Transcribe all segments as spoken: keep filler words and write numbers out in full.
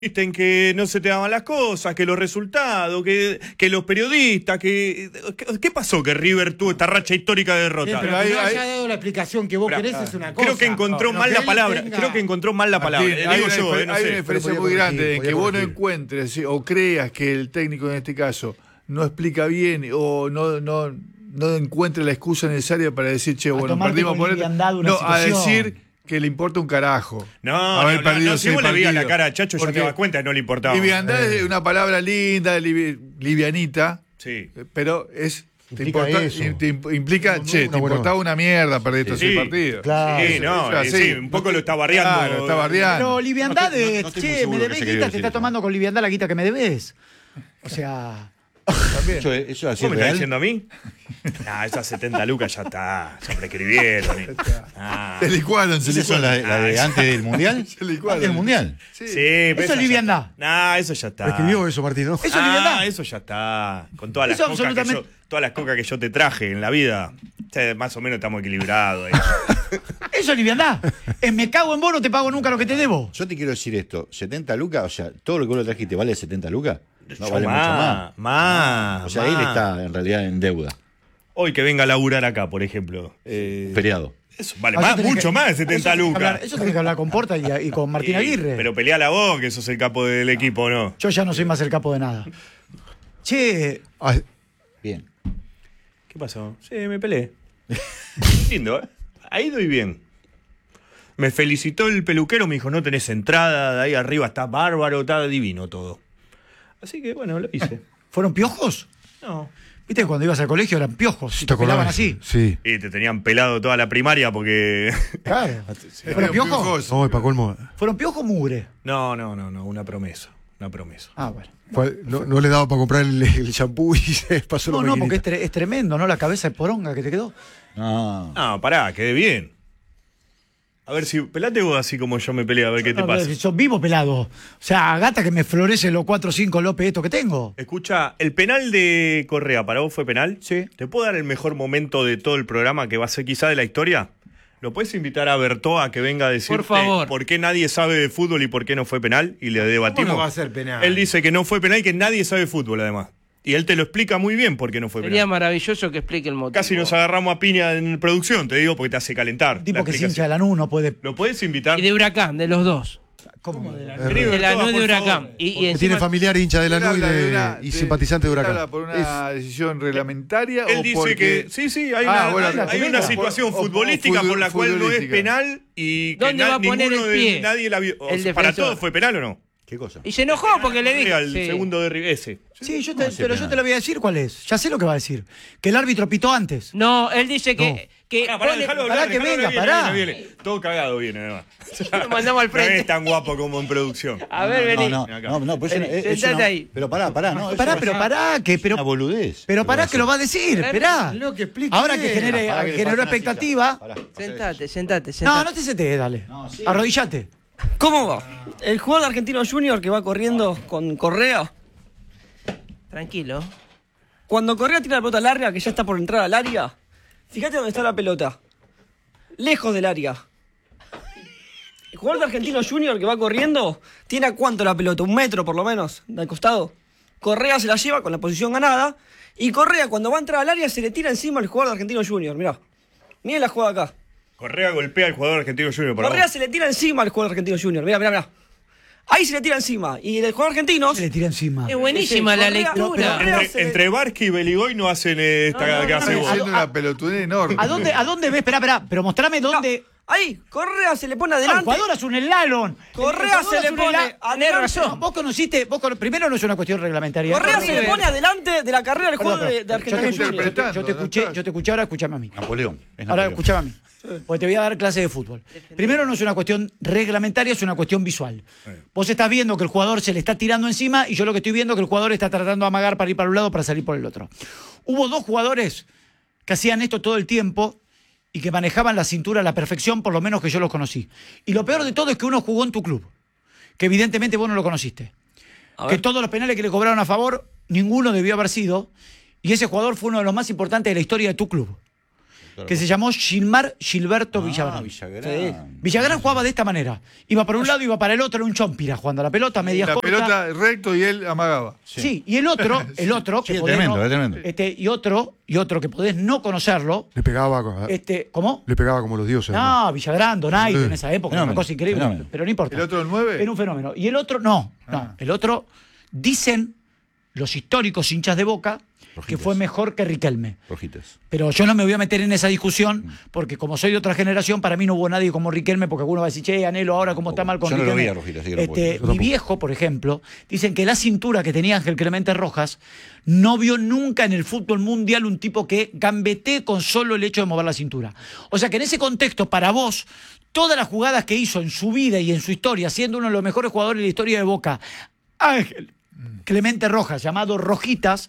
en que no se te daban las cosas, que los resultados, que, que los periodistas, que... ¿Qué pasó que River tuvo esta racha histórica de derrota? Sí, pero Ahí- que no ahí- haya dado la explicación que vos Pero, querés es una cosa. Creo que encontró No, mal que la él palabra. tenga- Creo que encontró mal la palabra. Martín, Eh, hay digo una, yo, difer- eh, no hay sé. una diferencia podía muy corregir, grande en podía que vos no corregir. encuentres sí, o creas que el técnico en este caso no explica bien o no, no, no encuentre la excusa necesaria para decir, che, A bueno, tomarte perdimos con por esto. liviandad una No, a situación. decir que le importa un carajo. No, haber no, no, perdido no, si seis vos le veías la partidos. cara a Chacho ya Porque te das cuenta que no le importaba. Liviandad Eh. es una palabra linda, livi- livianita, Sí. pero es... Te, Implica importa- eso. te imp- implica, No, che, una te buena- importaba una mierda perder estos Sí. seis partidos. Claro. Sí, Eso, no, eso eh, así. sí, un poco lo está barriando. Claro, está barriando. Pero liviandad No estoy- de, no estoy muy che, me seguro que debes se guita, quería te decir está eso. tomando con liviandad la guita que me debes. O sea, También. Eso, eso es así ¿Vos me estás real. diciendo a mí? Ah, esas setenta lucas ya está, ya prescribieron. eh. Ah. Se licuaron, se ¿Esas son licuaron. la, la de Ah, antes del Mundial? Se licuaron. Antes del Mundial. Sí. Sí, pero Eso es ya liviandad. está. Nah, eso ya está. Escribió eso, Martín, ¿no? eso es Ah, liviandad. eso ya está. Con todas las Eso cocas que yo, absolutamente- todas las cocas que yo te traje en la vida, che, más o menos estamos equilibrados. ahí. Eso es liviandad. Es me cago en vos, no te pago nunca lo que te debo. Yo te quiero decir esto, setenta lucas, o sea, todo lo que vos le trajiste vale setenta lucas. No Yo vale mucho más. Más. O sea, más. él está en realidad en deuda. Hoy que venga a laburar acá, por ejemplo. eh, Feriado. eso vale Ah, más, eso tenés mucho que- más de setenta eso tenés que lucas. hablar- Eso tenés que hablar con Porta y, y con Martín Y- Aguirre. Pero pelea la voz, que sos el capo del equipo, ¿no? Yo ya no soy más el capo de nada. Che, Ah, Bien. ¿Qué pasó? Sí, me peleé. Lindo, ¿eh? Ahí doy bien. Me felicitó el peluquero, me dijo, no tenés entrada, de ahí arriba está bárbaro, está divino todo. Así que bueno, lo hice. ¿fueron piojos? No. Viste que cuando ibas al colegio eran piojos. Y ¿te te pelaban acordás? así. Sí. Y te tenían pelado toda la primaria porque... Claro. Era ¿Fueron un piojos? piojoso. No, para colmo. ¿Fueron piojos o mugre? No, no, no, no, una promesa. Una promesa. Ah, bueno. Fue- no, no le daba para comprar el, el shampoo y se pasó No, la no, porque maquinita. es, tre- es tremendo, ¿no? La cabeza de poronga que te quedó. No. No, pará, quedé bien. A ver si... Pelate vos así como yo me peleé, a ver qué te No, pasa. Son vivo pelado. O sea, gata que me florece los cuatro o cinco López estos que tengo. Escucha, el penal de Correa, ¿para vos fue penal? Sí. ¿Te puedo dar el mejor momento de todo el programa que va a ser quizá de la historia? ¿Lo puedes invitar a Bertó a que venga a decirte Por favor. por qué nadie sabe de fútbol y por qué no fue penal? Y le debatimos. no va a ser penal? Él dice que no fue penal y que nadie sabe de fútbol, además. Y él te lo explica muy bien por qué no fue Sería penal. maravilloso que explique el motivo. Casi nos agarramos a piña en producción, te digo, porque te hace calentar. Tipo la que es explicación. hincha de Lanús no puede. ¿Lo puedes invitar? Y de Huracán, de los dos. ¿Cómo? De River, la todas, no de por Huracán. favor. Y, y Que encima- tiene familiar hincha de la Él y, habla de de- una- y de- simpatizante de él Huracán. habla por una decisión reglamentaria Él o dice porque... que sí, sí, hay, Ah, una, bueno, hay- la hay que una venga. situación O- o- o futbolística fútbol- por la cual no es futbolística. penal y que ¿Dónde va a poner ninguno el de- pie? nadie la vio. O El sea, ¿para defensor. todos fue penal o no? ¿Qué cosa? y se enojó porque le dije. Al Sí. segundo de River, ese. Sí, yo te- No, sí, pero penal. yo te lo voy a decir cuál es. Ya sé lo que va a decir. Que el árbitro pitó antes. No, él dice que. No. que Pará, pará, pone- dejalo pará hablar, que dejalo venga, hablar, pará. viene, viene, viene. Todo cagado viene, además. Lo mandamos al No frente. es tan guapo como en producción. A ver, vení. No, no, no, no, pues Vení, es- es sentate una- ahí. Pero pará, pará, no. Pará, eso pero es pará, que. una Pero, boludez. pero pará hace. que lo va a decir. Esperá. Lo que explique. Ah, Ahora que genere, Pará, que le generó pase una expectativa. silla. Pará, Sentate, sentate, No, sentate. no te sentés, dale. No, sí. Arrodillate. ¿Cómo va? El jugador argentino Junior que va corriendo con Correa. Tranquilo. Cuando Correa tira la pelota larga, que ya está por entrar al área, fíjate dónde está la pelota. Lejos del área. El jugador de Argentino Junior que va corriendo, ¿tiene a cuánto la pelota? ¿Un metro por lo menos? ¿Al costado? Correa se la lleva con la posición ganada. Y Correa, cuando va a entrar al área, se le tira encima al jugador de Argentino Junior. Mirá. Miren la jugada acá. Correa golpea al jugador argentino Junior. Para Correa vos. se le tira encima al jugador argentino Junior. Mirá, mirá, mirá. Ahí se le tira encima. Y el jugador argentino. Se le tira encima. Es buenísima la Correa- lectura. Correa se Entre, le- entre Barsky y Beligoy no hacen eh, esta No, no, que no, hace no, vos. Haciendo una pelotudez enorme. ¿A dónde, ¿A dónde ves? Esperá, esperá. Pero mostrame dónde. Ahí, Correa se le pone Ah, el adelante. jugador hace un slalom. Correa El jugador se le hace un pone slalom. adelante. No, vos conociste, vos cono- primero no es una cuestión reglamentaria. Correa Perdón, se le perdón, pone adelante de la carrera del perdón, juego de, de yo te Argentina escuché, Junior. yo te- yo te escuché, yo te escuché, ahora escuchame a mí. Napoleón. Es Ahora Napoleón. escuchame a mí. Porque te voy a dar clase de fútbol. Primero no es una cuestión reglamentaria, es una cuestión visual. Vos estás viendo que el jugador se le está tirando encima y yo lo que estoy viendo es que el jugador está tratando de amagar para ir para un lado para salir por el otro. Hubo dos jugadores que hacían esto todo el tiempo y que manejaban la cintura a la perfección, por lo menos que yo los conocí. Y lo peor de todo es que uno jugó en tu club, que evidentemente vos no lo conociste. A Que ver. todos los penales que le cobraron a favor, ninguno debió haber sido, y ese jugador fue uno de los más importantes de la historia de tu club. que se llamó Gilmar Gilberto Ah, Villagrán. Villagrán. Villagrán jugaba de esta manera. Iba para un lado, iba para el otro, era un chompira jugando a la pelota, media La corta. pelota recto y él amagaba. Sí, y el otro, el otro, que Sí, es podés tremendo, no- es tremendo. Este, y otro, y otro que podés no conocerlo, Le pegaba, co- este, ¿cómo? le pegaba como los dioses. No, Villagrán, Donaire Sí. en esa época, Fenómeno, una cosa increíble, fenómeno. pero no importa. ¿El otro el nueve? Era un fenómeno. Y el otro, no, no. Ah. El otro, dicen los históricos hinchas de Boca, que Rojitas. fue mejor que Riquelme. Rojitas. Pero yo no me voy a meter en esa discusión, porque como soy de otra generación, para mí no hubo nadie como Riquelme, porque alguno va a decir, che, Anhelo, ahora cómo está mal con Yo no lo Riquelme. vi a Rojita, así que no puedo Este, decir. mi viejo, por ejemplo, dicen que la cintura que tenía Ángel Clemente Rojas no vio nunca en el fútbol mundial un tipo que gambetee con solo el hecho de mover la cintura. O sea que en ese contexto, para vos, todas las jugadas que hizo en su vida y en su historia, siendo uno de los mejores jugadores de la historia de Boca, Ángel Clemente Rojas, llamado Rojitas,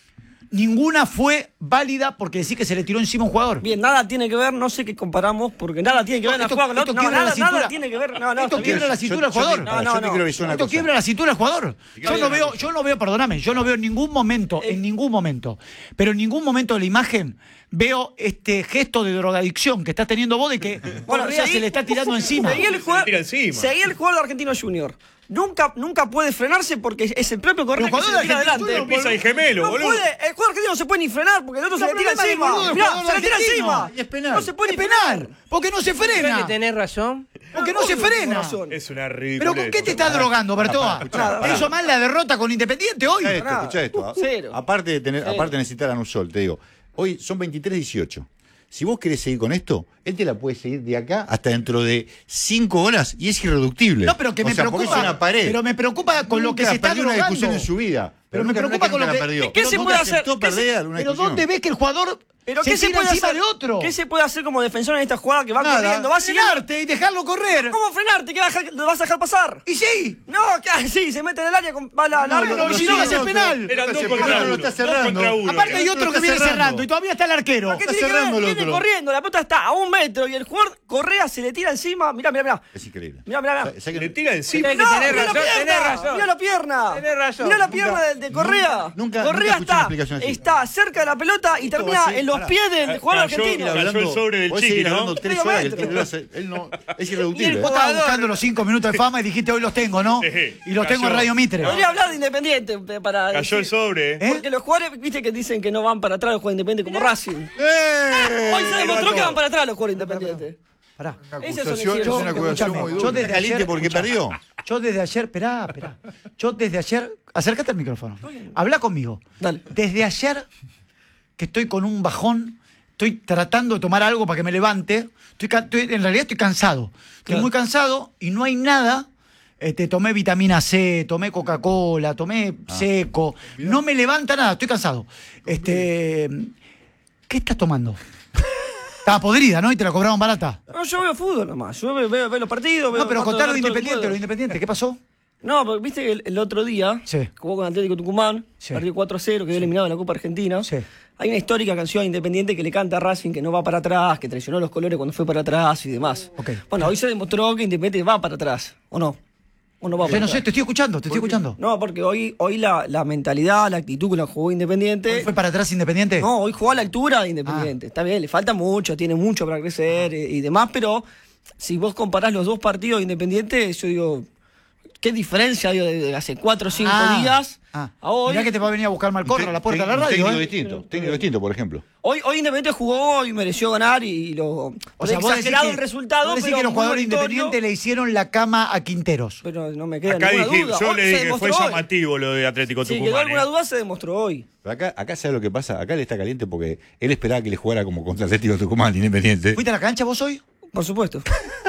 ninguna fue válida porque decís que se le tiró encima a un jugador. Bien, nada tiene que ver, no sé qué comparamos, porque nada tiene que ver en la Esto- jugada con la esto otra. No, quiebra la nada, cintura. nada tiene que ver. No, no, Esto está quiebra bien. la cintura del Yo- yo jugador. te- No, pará, no, yo te no. quiero decir una Esto cosa. quiebra la cintura del jugador. Yo no veo, yo no veo, perdóname, yo no veo en ningún momento, en ningún momento, pero en ningún momento de la imagen veo este gesto de drogadicción que estás teniendo vos de que Bueno, Correa seguí- se le está tirando encima. Seguí el jugador, tira encima. seguí el jugador de Argentino Junior. Nunca, nunca puede frenarse porque es el propio Correa Pero que se jugador le tira de Argentino adelante. Junior, Pisa el gemelo, No boludo. puede, el jugador argentino no se puede ni frenar porque el otro No, se le tira problema del encima. boludo del Mirá, jugador se le tira argentino. encima. Y es penal. No se puede Es ni penal, frenar. porque no se Creo frena. que tenés razón. Porque no se Obvio que tenés frena. razón. Es una ¿Pero ridícula. con qué te estás drogando, Bertoa? Nada, ¿Te hizo mal la derrota con Independiente hoy? Escuchá esto, Nada. escuchá esto. Cero. Aparte de tener, Cero. aparte de necesitar a un sol, te digo, hoy son veintitrés dieciocho. Si vos querés seguir con esto, él te la puede seguir de acá hasta dentro de cinco horas y es irreductible. No, pero que O me sea, porque preocupa. es una pared. Pero me preocupa con lo que Nunca se está perdió una drogando. discusión en su vida. Pero me nunca- preocupa nunca con lo la que- perdió. ¿Qué se Nunca puede hacer? aceptó ¿Qué se- perder una Pero discusión. ¿dónde ves que el jugador Pero se ¿qué se tira puede encima hacer? de otro? ¿Qué se puede hacer como defensor en esta jugada que va Nada. corriendo? Va siguiendo. Frenarte y dejarlo correr. ¿Cómo frenarte? ¿Qué vas a dejar- lo vas a dejar pasar? Y sí. No, que sí, se mete en el área con bala larga. pero no, si no, no, hace no, penal. Eran dos Pero contra no lo uno. está Dos cerrando. contra uno. Aparte hay Lo otro está que viene cerrando. cerrando y todavía está el arquero. ¿Qué Está tiene que ver? cerrando el Viene otro. corriendo, la pelota está a un metro y el jugador Correa se le tira encima. Mirá, mirá, mirá. Es increíble. Mirá, mirá, mirá. ¿Sabes que- Le tira encima. Tenés que No, tener mirá razón, la pierna, tenés razón. mirá la pierna. Tenés razón. Mirá la Nunca- pierna de, de Correa. nunca- nunca Correa escuché una está, explicación así. está cerca de la pelota y Esto termina va a ser- en los pará. pies del jugador Cayó- argentino. cayó el sobre del Podés Chiqui, seguir ¿no? hablando tres Medio horas que el metro. tipo lo hace- él no, es Y irreductible. el Vos estabas jugador- buscando los cinco minutos de fama y dijiste hoy los tengo, ¿no? Sí. Y los tengo en Cayó. Radio Mitre. Podría hablar de Independiente para. Cayó el decir- sobre. ¿Eh? Porque los jugadores, viste que dicen que no van para atrás los jugadores independientes como Racing. ¡Eh! Hoy se demostró que van para atrás los jugadores independientes. Pará. Una Ese es acusación, un es una ejemplo. acusación Escuchame, muy yo dura. desde Está caliente ayer- porque escuchá. perdió. Yo desde ayer, esperá, esperá. Yo desde ayer, acércate al micrófono. Habla conmigo. Dale. Desde ayer que estoy con un bajón, estoy tratando de tomar algo para que me levante. Estoy, ca- estoy- en realidad estoy cansado. Estoy Claro. muy cansado y no hay nada. Este, tomé vitamina C, tomé Coca-Cola, tomé seco. No me levanta nada, estoy cansado. Este, ¿qué estás tomando? Estaba podrida, ¿no? Y te la cobraron barata. No, yo veo fútbol nomás. Yo veo, veo- veo los partidos. Veo No, pero trato de contar lo ver de todo que Independiente, puedo. lo de Independiente, ¿qué pasó? No, porque viste que el, el otro día Sí. jugó con Atlético Tucumán, Sí. perdió cuatro a cero, quedó eliminado de la Copa Argentina. Sí. Hay una histórica canción Independiente que le canta a Racing que no va para atrás, que traicionó los colores cuando fue para atrás y demás. Ok. Bueno, hoy se demostró que Independiente va para atrás, ¿o no? ¿O no va para Yo no atrás? sé, te estoy escuchando, te estoy escuchando. No, porque hoy, hoy la, la mentalidad, la actitud que la jugó Independiente. ¿Hoy fue para atrás Independiente? No, hoy jugó a la altura de Independiente. Está bien, le falta mucho, tiene mucho para crecer eh, y demás, pero si vos comparás los dos partidos de Independiente, yo digo, ¿qué diferencia digo, de, de hace cuatro o cinco Ah, días ah. a hoy? Mirá que te va a venir a buscar Malcorra a la puerta de la Un radio, técnico ¿eh? distinto, técnico distinto, por ejemplo. Hoy, hoy Independiente jugó y mereció ganar y lo. O sea, vos decís exagerado que, el resultado, vos decís pero que los muy jugadores meritorio, Independientes le hicieron la cama a Quinteros. Pero no me queda Acá ninguna dije, duda. yo Hoy le se dije que demostró fue hoy. llamativo lo de Atlético Si quedó Tucumán. alguna ¿eh? duda, se demostró hoy. Pero acá, acá sabe lo que pasa, acá le está caliente porque él esperaba que le jugara como contra Atlético Tucumán, Independiente. ¿Fuiste a la cancha vos hoy? Por supuesto.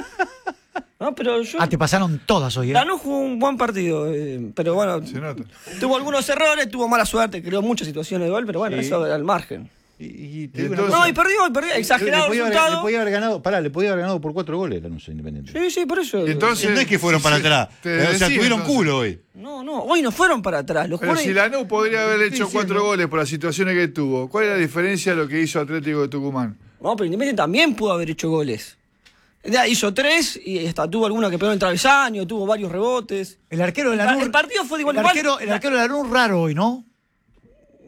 No, pero yo. Ah, te pasaron todas hoy, ¿eh? Lanús jugó un buen partido, eh, pero bueno, Se nota. tuvo algunos errores, tuvo mala suerte, creó muchas situaciones de gol, pero bueno, Sí. eso al margen. Y, y te Y digo una entonces- No, cosa, y perdió, y perdió, exagerado le podía, haber, resultado. le podía haber ganado, pará, le podía haber ganado por cuatro goles Lanús a Independiente. Sí, sí, por eso. Y entonces- no es que fueron Sí, para sí, atrás, te o sea, decía, tuvieron entonces. culo hoy. No, no, hoy no fueron para atrás. Los Pero jugadores- si Lanús podría haber hecho sí, cuatro no. goles por las situaciones que tuvo, ¿cuál es la diferencia de lo que hizo Atlético de Tucumán? No, pero Independiente también pudo haber hecho goles. Ya hizo tres y hasta tuvo alguna que pegó en el travesaño, tuvo varios rebotes. El arquero de Lanús. El partido fue de igual el igual. arquero, el arquero de Lanús raro hoy, ¿no?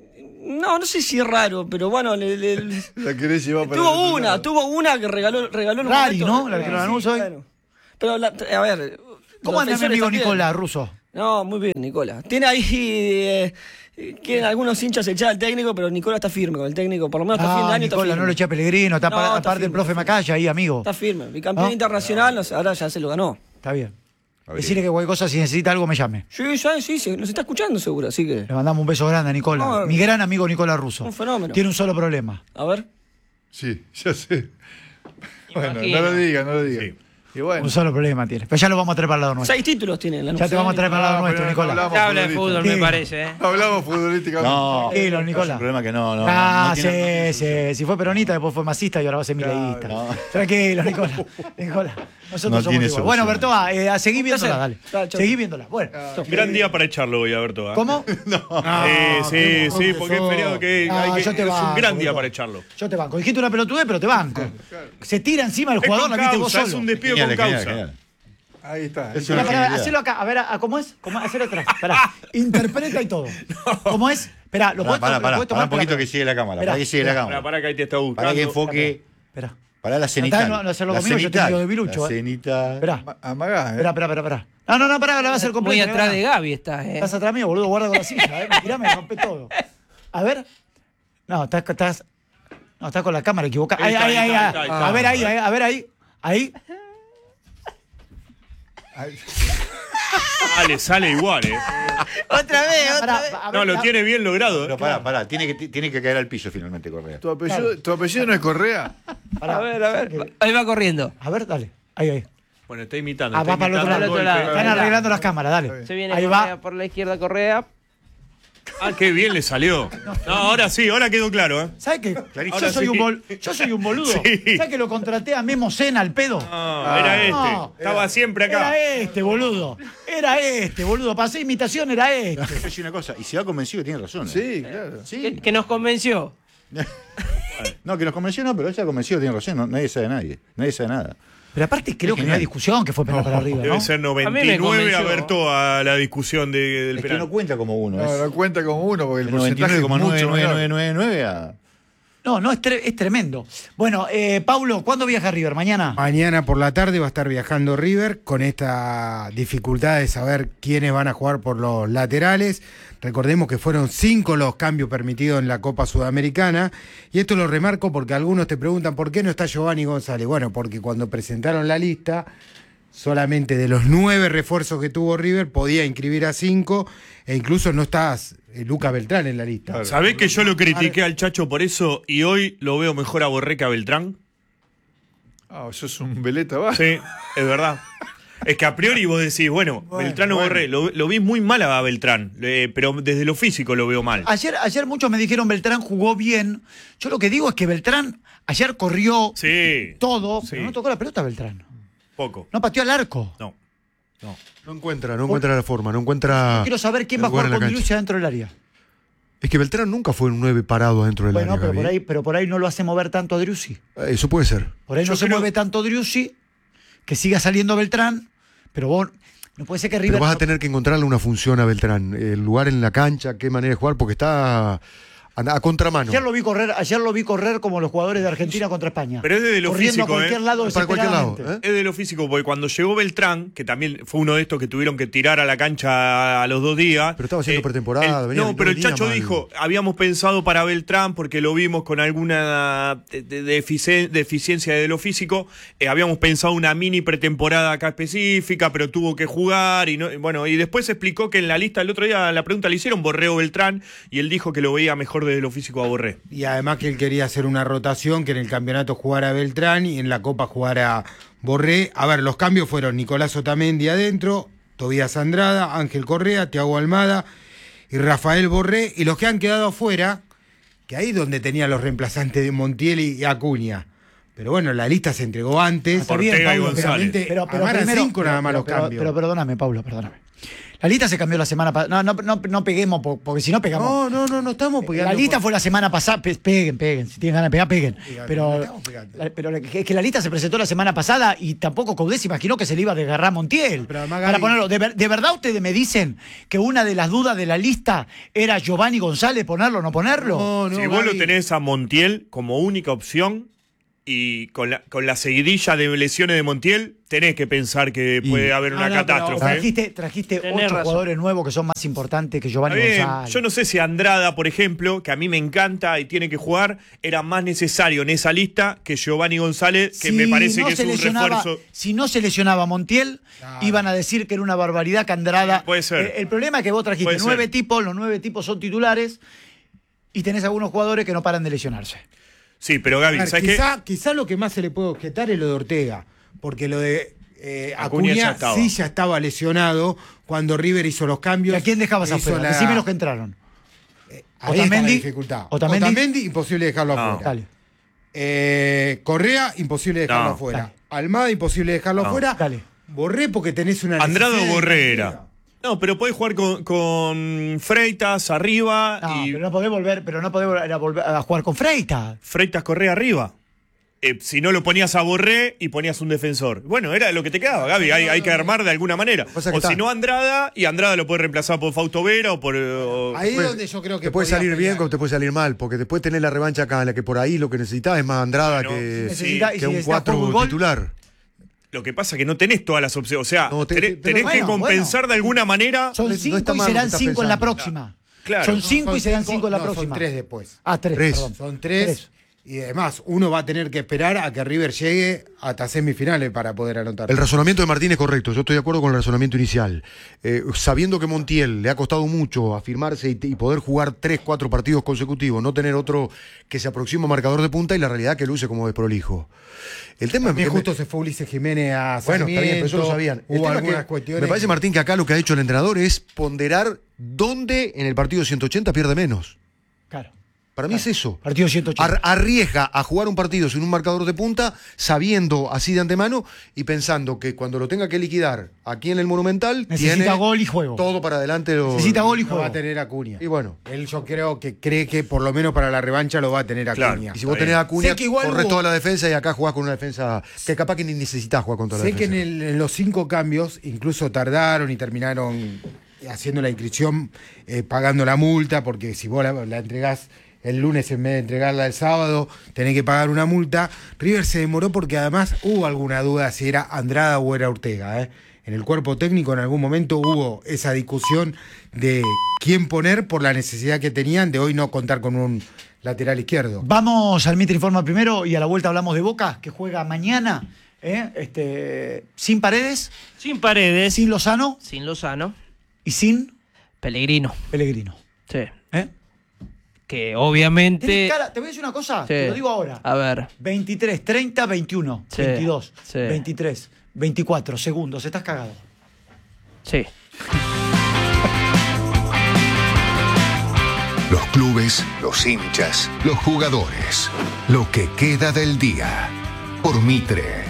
No, no sé si es raro, pero bueno, le, le- le- La querés llevar para el tuvo otro una, lado. tuvo una que regaló, regaló en un Rari, momento. ¿no? La que Sí, lo ganó hoy. claro. Pero, la- a ver. ¿Cómo los anda mi defensores amigo también. Nicolás Russo? No, muy bien, Nicolás. Tiene ahí. Eh, quieren algunos hinchas echar al técnico, pero Nicolás está firme con el técnico. Por lo menos hasta fin de Ah, año está Nicolás, firme. no lo eché a Pellegrino, está No, pa- está aparte el firme, profe está Macaya ahí, amigo. Está firme. Bicampeón ¿No? internacional, no sé, ahora ya se lo ganó. Está bien. ver, Decirle que cualquier cosa, si necesita algo, me llame. Sí, ya, sí, sí, nos está escuchando seguro, así que. Le mandamos un beso grande a Nicolás. No, Mi gran amigo Nicolás Russo. un fenómeno. Tiene un solo problema. A ver. Sí, ya sé. Bueno, Imagino. no lo diga, no lo diga. Sí. Y bueno. Un solo problema tiene. Pero ya lo vamos a traer para el lado nuestro. Seis títulos tiene la Ya te vamos a traer para el lado Ah, nuestro, pero no Nicolás. hablamos. Se habla de futbolista. fútbol, me Sí. parece, ¿eh? Hablamos futbolísticamente. No, Tranquilo, es Nicolás. un problema que no, no. Ah, no sí, tiene- sí. Si fue peronista, después fue masista y ahora va a ser mileísta. no. Tranquilo, Nicolás. Nicolás. Nosotros No somos tiene igual. solución. Bueno, Bertoa, eh, a seguir viéndola, dale. Chao, chao. Seguí viéndola. Bueno. Gran día para echarlo hoy, Alberto. ¿eh? ¿Cómo? Eh, sí, sí, porque es feriado que, Ah, hay que- yo te es banco, un gran día Bertoa. para echarlo. Yo te banco. Dijiste una pelotudez, pero te banco. Se tira encima del Es jugador, con la viste vos causa, solo. es un despido Genial, con genial, causa. genial. Ahí está. Es Pará, una pará, genialidad. hacelo acá. A ver, a- ¿cómo es? ¿Cómo? Hacelo atrás. Pará. Interpreta y todo. ¿Cómo es? Esperá, lo Pará, puedes pará, lo pará, podés pará tomar. un poquito Esperá, que sigue la cámara. Esperá, Para que sigue la esperá, Para, cámara. para que ahí te está buscando. Para que enfoque. Esperá. Para la cenital. Tratá de no hacerlo La conmigo, yo te cenital. digo de Bilucho, La eh. cenital. Esperá. Amagá, ¿eh? Esperá, esperá, esperá, esperá. No, no, no, pará, la va a hacer completa. Muy que atrás va. de Gaby está, ¿eh? Estás atrás mío, boludo, guarda con la silla, eh. Tirame, me rompe todo. A ver. No, estás, estás. No, estás con la cámara equivocada. Ahí Ahí, está, ahí, ahí ahí. está, ahí. ahí está. A ver ahí, ahí, a ver ahí. Ahí. Sale, sale igual, ¿eh? Otra vez, Pará, otra vez. a ver, No, lo la- tiene bien logrado. Pero ¿eh? pará, pará. Tiene que, tiene que caer al piso finalmente, Correa. ¿Tu apellido, ¿Tu apellido no es Correa? pará. A ver, a ver. Ahí va corriendo. A ver, dale. Ahí, ahí. Bueno, está imitando. Ah, está va para el otro imitando lado. el golpe. Están arreglando las cámaras, dale. Se viene Ahí Correa va. por la izquierda, Correa. Ah, qué bien le salió. No, ahora sí, ahora quedó claro, ¿eh? ¿Sabes qué? Ahora Yo soy, sí. un bol- yo soy un boludo. Sí. ¿Sabes que lo contraté a Memo Sena al pedo? No, era este. No. Estaba siempre acá. Era este, boludo. Era este, boludo. Para hacer imitación era este. Yo decir una cosa. Y se va convencido que tiene razón. ¿eh? Sí, claro. Sí. Que, que nos convenció. No, que nos convenció, no, pero ella convenció que tiene razón. No, nadie sabe de nadie. Nadie sabe nada. Pero aparte creo que no genial. hay discusión que fue penal para arriba, Debe ¿no? ser A mí me noventa y nueve convenció. Alberto a la discusión de- del Es que penal. no cuenta como uno. No, es no cuenta como uno porque el el noventa y porcentaje nueve es coma nueve mucho nueve menor. nueve nueve nueve a... No, no, es, tre- es tremendo. Bueno, eh, Paulo, ¿cuándo viaja River? ¿Mañana? Mañana por la tarde va a estar viajando River con esta dificultad de saber quiénes van a jugar por los laterales. Recordemos que fueron cinco los cambios permitidos en la Copa Sudamericana. Y esto lo remarco porque algunos te preguntan por qué no está Giovanni González. Bueno, porque cuando presentaron la lista, solamente de los nueve refuerzos que tuvo River podía inscribir a cinco e incluso no está eh, Luca Beltrán en la lista. ¿Sabés que yo lo critiqué al Chacho por eso y hoy lo veo mejor a Borré que a Beltrán? Ah, eso es un veleta, va. Sí, es verdad. Es que a priori vos decís, bueno, Beltrán o bueno. Borré, lo, lo vi muy mal a Beltrán, eh, pero desde lo físico lo veo mal. Ayer, ayer muchos me dijeron Beltrán jugó bien. Yo lo que digo es que Beltrán ayer corrió Sí, todo, Sí. pero no tocó la pelota Beltrán. poco. No pateó al arco. No. No. No encuentra, no encuentra la forma, no encuentra. Quiero saber quién el va a lugar jugar en la con cancha. Dilucia dentro del área. Es que Beltrán nunca fue un nueve parado dentro del Bueno, área. pero por, Gaby. ahí, pero por ahí no lo hace mover tanto a Driussi. Eh, Eso puede ser. Por ahí Yo no se creo- mueve tanto Driussi, que siga saliendo Beltrán, pero vos no puede ser que River. Pero vas a no- tener que encontrarle una función a Beltrán. El lugar en la cancha, qué manera de jugar, porque está a, a contramano. Ayer lo vi correr, ayer lo vi correr como los jugadores de Argentina contra España. Pero es de lo corriendo físico, a cualquier ¿eh? lado Para cualquier lado, desesperadamente. ¿eh? Es de lo físico, porque cuando llegó Beltrán, que también fue uno de estos que tuvieron que tirar a la cancha a los dos días. Pero estaba haciendo pretemporada, el- venía- No, no pero el venía Chacho mal. dijo, habíamos pensado para Beltrán porque lo vimos con alguna de- de- deficien- deficiencia de lo físico. eh, habíamos pensado una mini pretemporada acá específica, pero tuvo que jugar. Y no, bueno, y después explicó que en la lista el otro día la pregunta le hicieron Borré o Beltrán, y él dijo que lo veía mejor desde lo físico a Borré. Y además que él quería hacer una rotación, que en el campeonato jugara Beltrán y en la Copa jugara Borré. A ver, los cambios fueron Nicolás Otamendi adentro, Tobías Andrada, Ángel Correa, Thiago Almada y Rafael Borré. Y los que han quedado afuera, que ahí es donde tenían los reemplazantes de Montiel y Acuña. Pero bueno, la lista se entregó antes. Está bien, Ortega y Pablo, González. pero, pero Ahora primero- cinco nada más pero- los pero- cambios. Pero perdóname, Pablo, perdóname. La lista se cambió la semana pasada. No, no, no, no peguemos, po- porque si no pegamos. No, no, no, no estamos pegando. La lista por- fue la semana pasada. Pe- peguen, peguen. Si tienen ganas de pegar, peguen. Pegando, Pero, no estamos pegando. la- pero la- es que la lista se presentó la semana pasada y tampoco Coudet se imaginó que se le iba a desgarrar a Montiel. Pero además, Para Gaby- ponerlo. ¿De, ver- de verdad ustedes me dicen que una de las dudas de la lista era Giovanni González, ponerlo o no ponerlo? No, no, si vos lo Gaby. tenés a Montiel como única opción y con la, con la seguidilla de lesiones de Montiel, tenés que pensar que puede haber No, una no, pero catástrofe. ¿eh? Trajiste, trajiste Tenés ocho razón. jugadores nuevos que son más importantes que Giovanni Está bien, González. yo no sé si Andrada, por ejemplo, que a mí me encanta y tiene que jugar, era más necesario en esa lista que Giovanni González, que Si me parece no que es se un lesionaba- refuerzo. Si no se lesionaba Montiel, Claro. iban a decir que era una barbaridad que Andrada. Sí, puede ser. Eh, el problema es que vos trajiste Puede ser. nueve tipos, los nueve tipos son titulares y tenés algunos jugadores que no paran de lesionarse. Sí, pero Gaby, A ver, ¿sabes qué? quizá, quizá lo que más se le puede objetar es lo de Ortega, porque lo de eh, Acuña Acuña, ya estaba. sí ya estaba lesionado cuando River hizo los ¿Y cambios. a quién dejabas hizo afuera? la- Decime los que entraron. Ahí está la Otamendi. dificultad. Otamendi. Otamendi, imposible dejarlo No. afuera. Dale, Eh, Correa, imposible dejarlo No. afuera. Dale. Almada, imposible dejarlo No. afuera. dale. Borré porque tenés una Andrada necesidad o de- Borrera. No, pero podés jugar con, con Freitas arriba No, y pero no podés volver, pero no podés volver a, volver a jugar con Freita. Freitas Correa arriba. Eh, si no lo ponías a Borré y ponías un defensor. Bueno, era lo que te quedaba, Gaby. Hay, hay que armar de alguna manera. Pasa que O está- si no, Andrada, y Andrada lo puede reemplazar por Fausto Vera o por. o- Ahí es Pues, donde yo creo que te puede podía salir bien pelear. como te puede salir mal, porque después tenés la revancha acá, en la que por ahí lo que necesitas es más Andrada Bueno, que, sí, Necesita- y que si un necesitas cuatro fútbol, titular. Lo que pasa es que no tenés todas las opciones. O sea, No, te- tenés, te- pero tenés que bueno, compensar de alguna manera. Son No cinco está y mal lo que serán estás cinco en la pensando. próxima. Claro. Son cinco Son y serán cinco en la no, próxima. Son tres después. Ah, tres, Tres. perdón. Son tres. Y además, uno va a tener que esperar a que River llegue hasta semifinales para poder anotar. El razonamiento de Martín es correcto, yo estoy de acuerdo con el razonamiento inicial. Eh, sabiendo que Montiel le ha costado mucho afirmarse y, y poder jugar tres, cuatro partidos consecutivos, no tener otro que se aproxime a marcador de punta y la realidad que luce como desprolijo. El tema También es que justo se fue Ulises Jiménez a bueno, está bien, pero eso lo Sarmiento, sabían. El Hubo tema es algunas que cuestiones. me parece, Martín, que acá lo que ha hecho el entrenador es ponderar dónde en el partido ciento ochenta pierde menos. Claro. Para mí es eso. Partido ciento ochenta. Ar- arriesga a jugar un partido sin un marcador de punta, sabiendo así de antemano y pensando que cuando lo tenga que liquidar aquí en el Monumental, Necesita tiene gol y juego. todo para adelante. Lo, Necesita gol y No va juego. a tener Acuña. Y bueno, Él yo creo que cree que por lo menos para la revancha lo va a tener Claro. Acuña. y si vos Está tenés bien. a Acuña, Sé que igual corres hubo- toda la defensa y acá jugás con una defensa que capaz que ni necesitas jugar con toda la Sé que en, defensa. el- en los cinco cambios incluso tardaron y terminaron haciendo la inscripción, eh, pagando la multa, porque si vos la, la entregás el lunes en vez de entregarla el sábado, tenés que pagar una multa. River se demoró porque además hubo alguna duda si era Andrada o era Ortega. ¿eh? En el cuerpo técnico en algún momento hubo esa discusión de quién poner por la necesidad que tenían de hoy no contar con un lateral izquierdo. Vamos al Mitre Informa primero y a la vuelta hablamos de Boca, que juega mañana. ¿eh? Este, sin Paredes, Sin Paredes, sin Lozano sin Lozano, y sin Pellegrino. Pellegrino. Sí. ¿eh? Que Tenés obviamente. cara- te voy a decir una cosa, Sí. te lo digo ahora. A ver. veintitrés, treinta, veintiuno, Sí, veintidós, sí. veintitrés, veinticuatro segundos, estás cagado. Sí. Los clubes, los hinchas, los jugadores. Lo que queda del día. Por Mitre.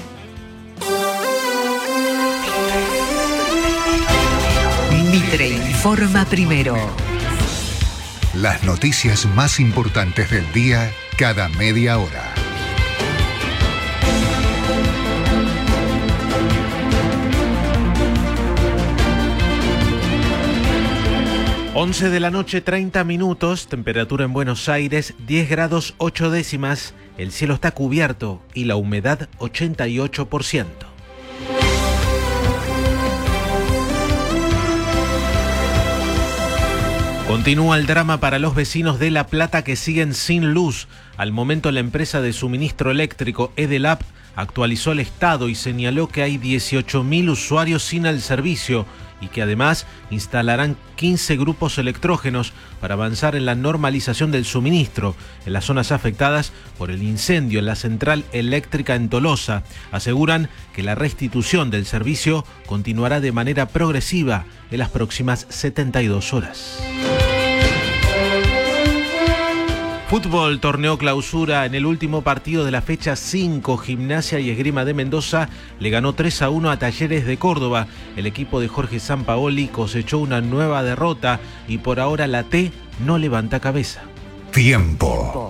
Mitre informa primero. Las noticias más importantes del día cada media hora. once de la noche, treinta minutos, temperatura en Buenos Aires, diez grados ocho décimas, el cielo está cubierto y la humedad ochenta y ocho por ciento. Continúa el drama para los vecinos de La Plata que siguen sin luz. Al momento la empresa de suministro eléctrico Edelap actualizó el estado y señaló que hay dieciocho mil usuarios sin el servicio y que además instalarán quince grupos electrógenos para avanzar en la normalización del suministro en las zonas afectadas por el incendio en la central eléctrica en Tolosa. Aseguran que la restitución del servicio continuará de manera progresiva en las próximas setenta y dos horas. Fútbol, torneo clausura. En el último partido de la fecha cinco, Gimnasia y Esgrima de Mendoza le ganó tres a uno a Talleres de Córdoba. El equipo de Jorge Sampaoli cosechó una nueva derrota y por ahora la T no levanta cabeza. Tiempo.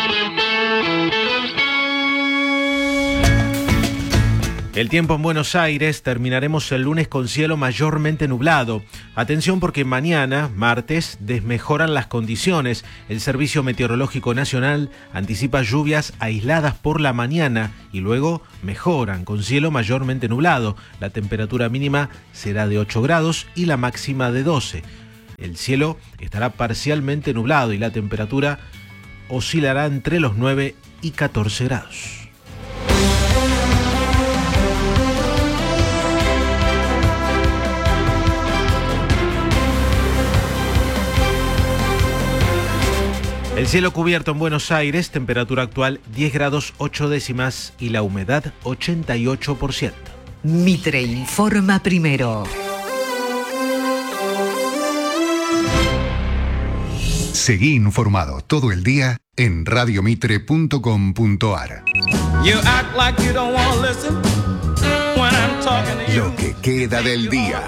El tiempo en Buenos Aires, terminaremos el lunes con cielo mayormente nublado. Atención porque mañana, martes, desmejoran las condiciones. El Servicio Meteorológico Nacional anticipa lluvias aisladas por la mañana y luego mejoran con cielo mayormente nublado. La temperatura mínima será de ocho grados y la máxima de doce. El cielo estará parcialmente nublado y la temperatura oscilará entre los nueve y catorce grados. El cielo cubierto en Buenos Aires, temperatura actual diez grados ocho décimas y la humedad ochenta y ocho por ciento. Mitre informa primero. Seguí informado todo el día en radio mitre punto com punto a r. Lo que queda del día.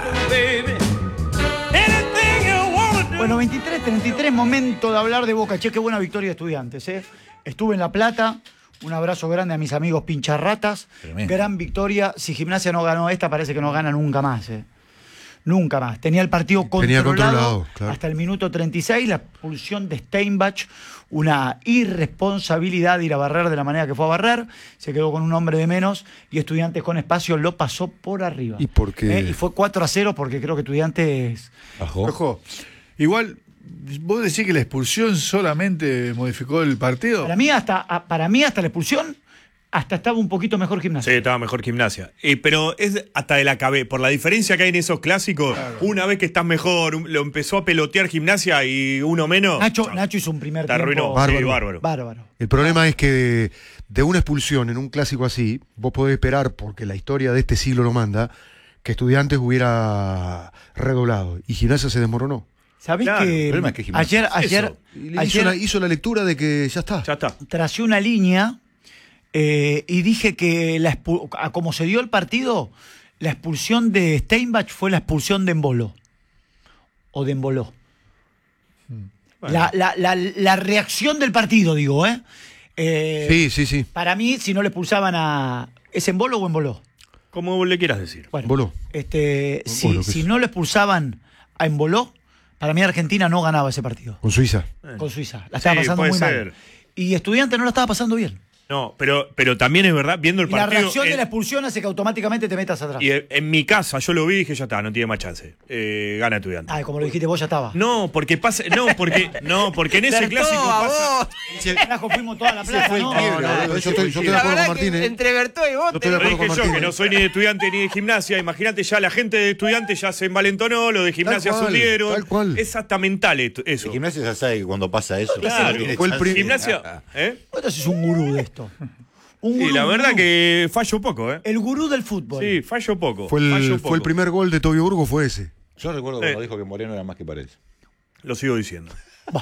Bueno, veintitrés treinta y tres, momento de hablar de Boca. Che, qué buena victoria de Estudiantes, ¿eh? Estuve en La Plata, un abrazo grande a mis amigos pincharratas. Tremendo. Gran victoria. Si Gimnasia no ganó esta, parece que no gana nunca más, ¿eh? Nunca más. Tenía el partido controlado, controlado claro. hasta el minuto treinta y seis, la expulsión de Steinbach, una irresponsabilidad de ir a barrer de la manera que fue a barrer, se quedó con un hombre de menos y Estudiantes con espacio lo pasó por arriba. ¿Y por qué? ¿Eh? Y fue cuatro a cero porque creo que Estudiantes... Ojo. Ojo. Igual, ¿vos decís que la expulsión solamente modificó el partido? Para mí hasta, para mí hasta la expulsión, hasta estaba un poquito mejor Gimnasia. Sí, estaba mejor Gimnasia. Eh, pero es hasta de la cabeza, por la diferencia que hay en esos clásicos, claro. Una vez que estás mejor, lo empezó a pelotear Gimnasia y uno menos. Nacho, chao. Nacho hizo un primer Te tiempo. arruinó. Bárbaro. Sí, bárbaro. Bárbaro. El problema es que de una expulsión en un clásico así, vos podés esperar, porque la historia de este siglo lo manda, que Estudiantes hubiera redoblado. Y Gimnasia se desmoronó. ¿Sabés claro, que, es que ayer, ayer, hizo, ayer la, hizo la lectura de que ya está? Ya está. Tracé una línea eh, y dije que la a como se dio el partido, la expulsión de Steinbach fue la expulsión de Embolo. O de Emboló. Bueno. La, la, la, la reacción del partido, digo, ¿eh? eh sí, sí, sí. Para mí, si no le expulsaban a... ¿Es Embolo o Emboló? Como le quieras decir. Bueno, Emboló. Este, Emboló, si, si no le expulsaban a Emboló, para mí Argentina no ganaba ese partido. Con Suiza. Eh. Con Suiza. La estaba sí, pasando muy ser. mal. Y Estudiantes no la estaba pasando bien. No, pero, pero también es verdad, viendo el y partido... la reacción en, de la expulsión hace que automáticamente te metas atrás. Y en, en mi casa, yo lo vi y dije, ya está, no tiene más chance. Eh, gana Estudiantes. Ah, como lo dijiste vos, ya estaba. No, porque pasa... No, porque, no, porque en ese clásico pasa... Carajo, fuimos toda la plaza, fue ¿no? el quiebra, no, no, yo, no, estoy, yo estoy de La acuerdo verdad con que Martín. entre Bertó y vos Yo te estoy de Lo acuerdo dije con yo, Martín. que no soy ni de estudiante ni de Gimnasia. Imagínate, ya la gente de Estudiantes ya se envalentonó, lo de Gimnasia Tal se cual, hundieron. tal cual. Es hasta mental esto- eso. El Gimnasia ya sabe que cuando pasa eso. Claro. tiene Fue el chance. prim- Gimnasia... ¿eh? Vos sos un gurú de esto. Un Y gurú, la un verdad gurú. que fallo poco, ¿eh? El gurú del fútbol. Sí, fallo poco. Fue fallo el, poco. fue el primer gol de Tobio Burgo, fue ese. Yo recuerdo cuando Eh. dijo que Moreno era más que parece. Lo sigo diciendo. Bah,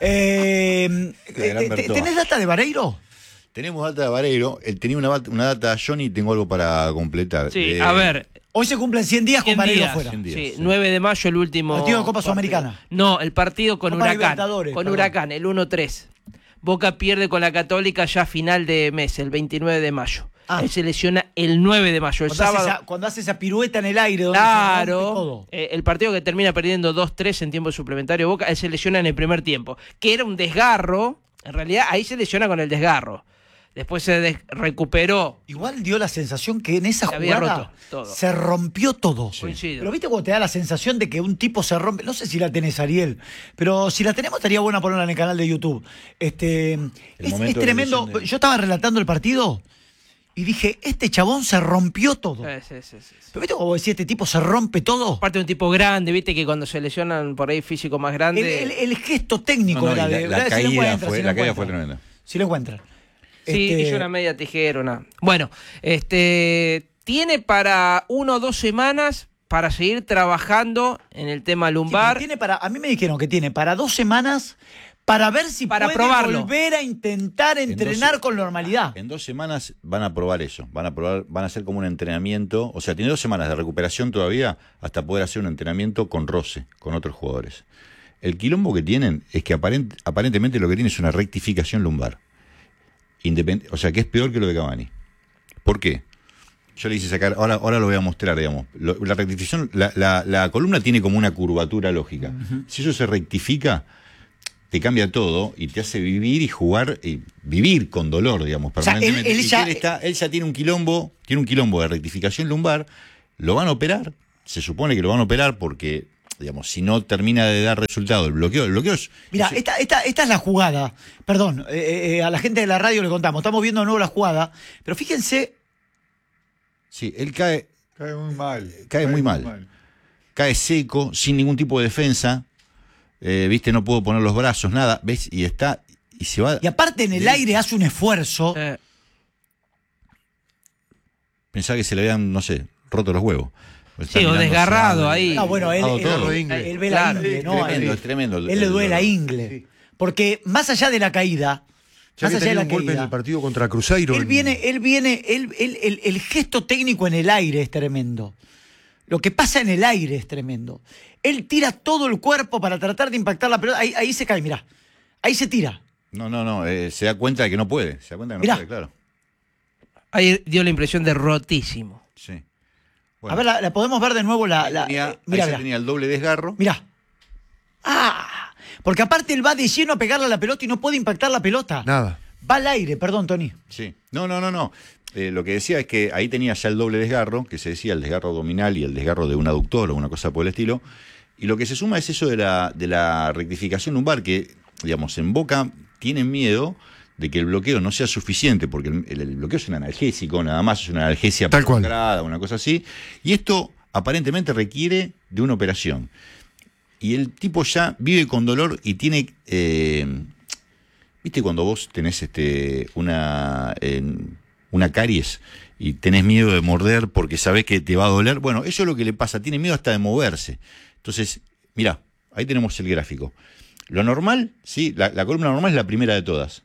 eh, Qué gran eh, Bertó. ¿Tenés data de Vareiro? Tenemos data de Vareiro. Él tenía una, bat- una data, Johnny, tengo algo para completar. Sí, Eh, a ver. Hoy se cumplen cien días con cien Vareiro días. afuera. cien días, Sí, sí. nueve de mayo el último. Partido de Copa partido. Sudamericana. No, el partido con Copa Huracán. Libertadores, Con perdón. Huracán, el uno tres. Boca pierde con la Católica ya a final de mes, el veintinueve de mayo. Ah. Él se lesiona el nueve de mayo, el Cuando hace, sábado. esa, cuando hace esa pirueta en el aire donde se rompe Claro, todo. eh, el partido que termina perdiendo dos tres en tiempo suplementario Boca, él se lesiona en el primer tiempo, que era un desgarro, en realidad ahí se lesiona con el desgarro, después se des- recuperó. Igual dio la sensación que en esa Se había jugada roto todo. se rompió todo. Coincido. Pero viste cuando te da la sensación de que un tipo se rompe. No sé si la tenés, Ariel, pero si la tenemos estaría buena ponerla en el canal de YouTube. Este, es, es momento de la tremendo. lesión de- Yo estaba relatando el partido y dije, este chabón se rompió todo. Sí, sí, sí, sí, sí. Pero viste como decía, este tipo se rompe todo. Aparte de un tipo grande, viste que cuando se lesionan por ahí físico más El, grande. el- el gesto técnico No, no, era y la- de. la ¿verdad? Si lo caída encuentran, fue- si lo la caída fue encuentran. tremenda. Si lo encuentran. Sí, Este, hizo una media tijera, una. Bueno, este tiene para una o dos semanas para seguir trabajando en el tema sí, pero lumbar. tiene para, a mí me dijeron que tiene para dos semanas para ver si Para puede probarlo. volver a intentar entrenar dos- con normalidad. En dos semanas van a probar eso, van a probar, van a hacer como un entrenamiento, o sea, tiene dos semanas de recuperación todavía hasta poder hacer un entrenamiento con roce, con otros jugadores. El quilombo que tienen es que aparent, aparentemente lo que tiene es una rectificación lumbar. Independ, o sea, que es peor que lo de Cavani. ¿Por qué? Yo le hice sacar, ahora, ahora lo voy a mostrar, digamos. Lo- la rectificación, la, la, la columna tiene como una curvatura lógica. Uh-huh. Si eso se rectifica, te cambia todo y te hace vivir y jugar, y vivir con dolor, digamos, permanentemente. O sea, él, él Y ya, él, está, él ya tiene un quilombo, tiene un quilombo de rectificación lumbar, lo van a operar, se supone que lo van a operar porque, digamos, si no termina de dar resultado el bloqueo, el bloqueo es... Mira, es- esta, esta, esta es la jugada. Perdón, eh, eh, a la gente de la radio le contamos, estamos viendo de nuevo la jugada, pero fíjense, Sí, él cae, Cae muy mal. cae muy mal. cae seco, sin ningún tipo de defensa, eh, viste, no puedo poner los brazos, nada, ¿ves? Y está, y se va... y aparte en el de- aire hace un esfuerzo. Eh, Pensaba que se le habían, no sé, roto los huevos. Está Sí, o mirando desgarrado hacia- ahí. No, bueno, él, Todo, él- todo, él- ingle. él ve la Claro. ingle, ¿no? Tremendo, Él- es tremendo. el- Él le el duele la dolor. ingle. Porque más allá de la caída, Ya más que allá de tenía la un golpe en caída, el partido contra Cruzeiro. él en- viene, él viene, él, él- el, el gesto técnico en el aire es tremendo. Lo que pasa en el aire es tremendo. Él tira todo el cuerpo para tratar de impactar la pelota. Ahí, ahí se cae, mirá. Ahí se tira. No, no, no, eh, se da cuenta de que no puede, se da cuenta de que no Mirá. puede, claro. ahí dio la impresión de rotísimo. Sí. A ver, la, la podemos ver de nuevo. La, Ahí la- tenía, eh, mirá, ahí se mirá. tenía el doble desgarro. Mirá. ¡Ah! Porque aparte él va de lleno a pegarle a la pelota y no puede impactar la pelota. Nada. Va al aire, perdón, Tony. Sí. No, no, no, no. Eh, lo que decía es que ahí tenía ya el doble desgarro, que se decía el desgarro abdominal y el desgarro de un aductor o una cosa por el estilo. Y lo que se suma es eso de la, de la rectificación lumbar, que, digamos, en Boca tienen miedo de que el bloqueo no sea suficiente, porque el, el- el bloqueo es un analgésico, nada más, es una analgesia Tal cual. prolongada, una cosa así. Y esto aparentemente requiere de una operación. Y el tipo ya vive con dolor y tiene... eh, ¿Viste cuando vos tenés este una, eh, una caries y tenés miedo de morder porque sabés que te va a doler? Bueno, eso es lo que le pasa, tiene miedo hasta de moverse. Entonces, mirá, ahí tenemos el gráfico. Lo normal, ¿sí? La, la columna normal es la primera de todas.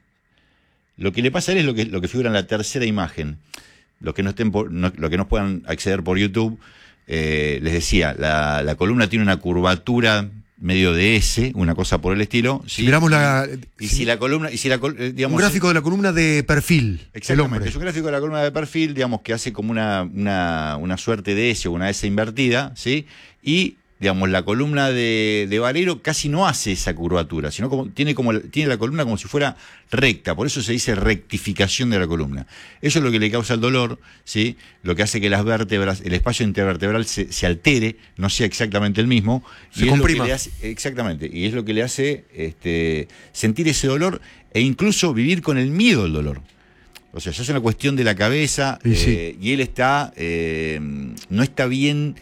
Lo que le pasa a él es lo que, lo que figura en la tercera imagen. Los que no estén por, no, los que no puedan acceder por YouTube, eh, les decía, la, la columna tiene una curvatura medio de S, una cosa por el estilo. ¿sí? Si miramos la, Y si la columna, y si la col- eh, digamos, un gráfico de la columna de perfil del exactamente, hombre. es un gráfico de la columna de perfil, digamos, que hace como una, una, una suerte de S o una S invertida, ¿sí? Y, digamos, la columna de, de Valero casi no hace esa curvatura, sino como tiene como tiene la columna como si fuera recta, por eso se dice rectificación de la columna. Eso es lo que le causa el dolor, ¿sí? Lo que hace que las vértebras, el espacio intervertebral se, se altere, no sea exactamente el mismo. Se y es lo que comprima. le hace- exactamente, y es lo que le hace este, sentir ese dolor e incluso vivir con el miedo del dolor. O sea, ya es una cuestión de la cabeza Y eh, sí. y él está, eh, no está bien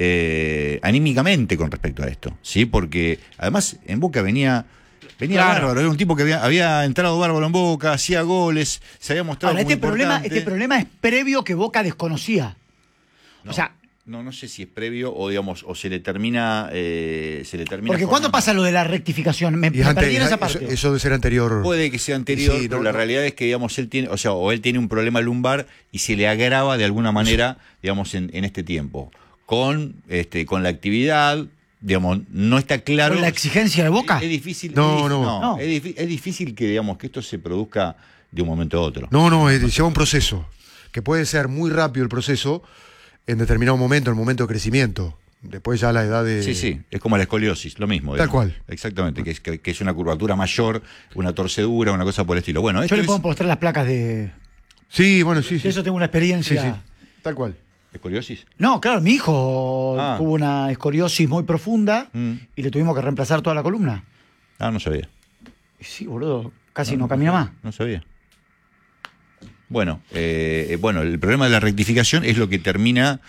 eh, anímicamente con respecto a esto, ¿sí? Porque además en Boca venía, venía Claro. bárbaro, era un tipo que había, había entrado bárbaro en Boca, hacía goles, se había mostrado Ahora, muy este problema, importante. este problema es previo que Boca desconocía. No, o sea, no, no sé si es previo o digamos, o se le termina, eh, se le termina. porque ¿cuándo formando. pasa lo de la rectificación? Me, Y me es antes- perdí en esa eso, parte. eso debe ser anterior. Puede que sea anterior, Y sí, pero no, la no. realidad es que, digamos, él tiene, o sea, o él tiene un problema lumbar y se le agrava de alguna manera, digamos, en, en este tiempo. Con, este, con la actividad, digamos, no está claro. ¿Con la exigencia de Boca? Es, es difícil. No, es, difícil- no. No. Es, difí- es difícil que, digamos, que esto se produzca de un momento a otro. No, no, es- lleva un proceso. Que puede ser muy rápido el proceso en determinado momento, en el momento de crecimiento. Después ya a la edad de. Sí, sí, es como la escoliosis, lo mismo. Tal digamos. cual. Exactamente, que es, que, que es una curvatura mayor, una torcedura, una cosa por el estilo. Bueno, Yo esto le es puedo mostrar las placas de... Sí, bueno, sí, De sí. eso tengo una Sí, experiencia. sí. Tal cual. escoliosis. No, claro, mi hijo Ah. tuvo una escoriosis muy profunda Mm. y le tuvimos que reemplazar toda la columna. Ah, no sabía. Y sí, boludo, casi no, camina más. No sabía. Bueno, eh, bueno, el problema de la rectificación es lo que termina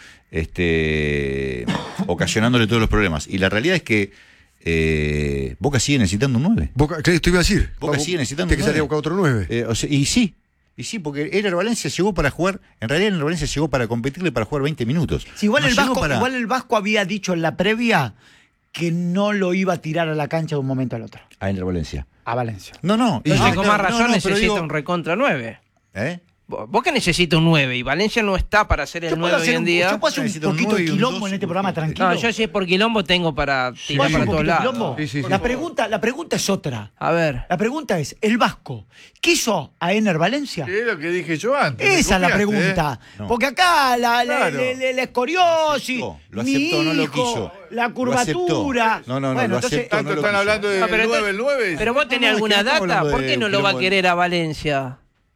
este, ocasionándole todos los problemas. Y la realidad es que eh, Boca sigue necesitando un nueve. Boca, ¿qué esto iba a decir? Boca Vamos, sigue necesitando tiene que un salir a nueve. buscar otro nueve. Eh, o sea, y sí, y sí, porque Ener Valencia llegó para jugar, en realidad Ener Valencia llegó para competirle para jugar veinte minutos. Sí, igual, No el llegó Vasco, para- igual el Vasco había dicho en la previa que no lo iba a tirar a la cancha de un momento al otro. A Ener Valencia. A Valencia. No, no. y- Entonces, no, con no, más razón no, no, pero necesita digo- un recontra nueve. ¿Eh? Boca necesita un nueve y Valencia no está para hacer el Yo puedo nueve hoy hacer en un, día. yo puedo hacer un Necesito un poquito nueve de y un quilombo dos en este programa urgente. tranquilo. No, yo si es por quilombo tengo para ¿Puedo tirar hacer para un todos poquito de lados. quilombo? Sí, sí, sí. La pregunta, la pregunta es otra. A ver. La pregunta es, ¿el Vasco quiso a Ener Valencia? Es lo que dije yo antes. me Esa es la copiaste, pregunta. ¿eh? No. Porque acá la, la, Claro. la- la- la escoriosis, Lo aceptó, lo mi aceptó, no lo hijo, quiso. la Lo curvatura. aceptó. No, no, no, Bueno, lo entonces, aceptó. Tanto no lo están quiso. hablando del No, pero nueve, entonces- el nueve. Pero vos tenés no, es alguna que estamos data, hablando ¿por de qué no lo va a quilombo. querer a Valencia?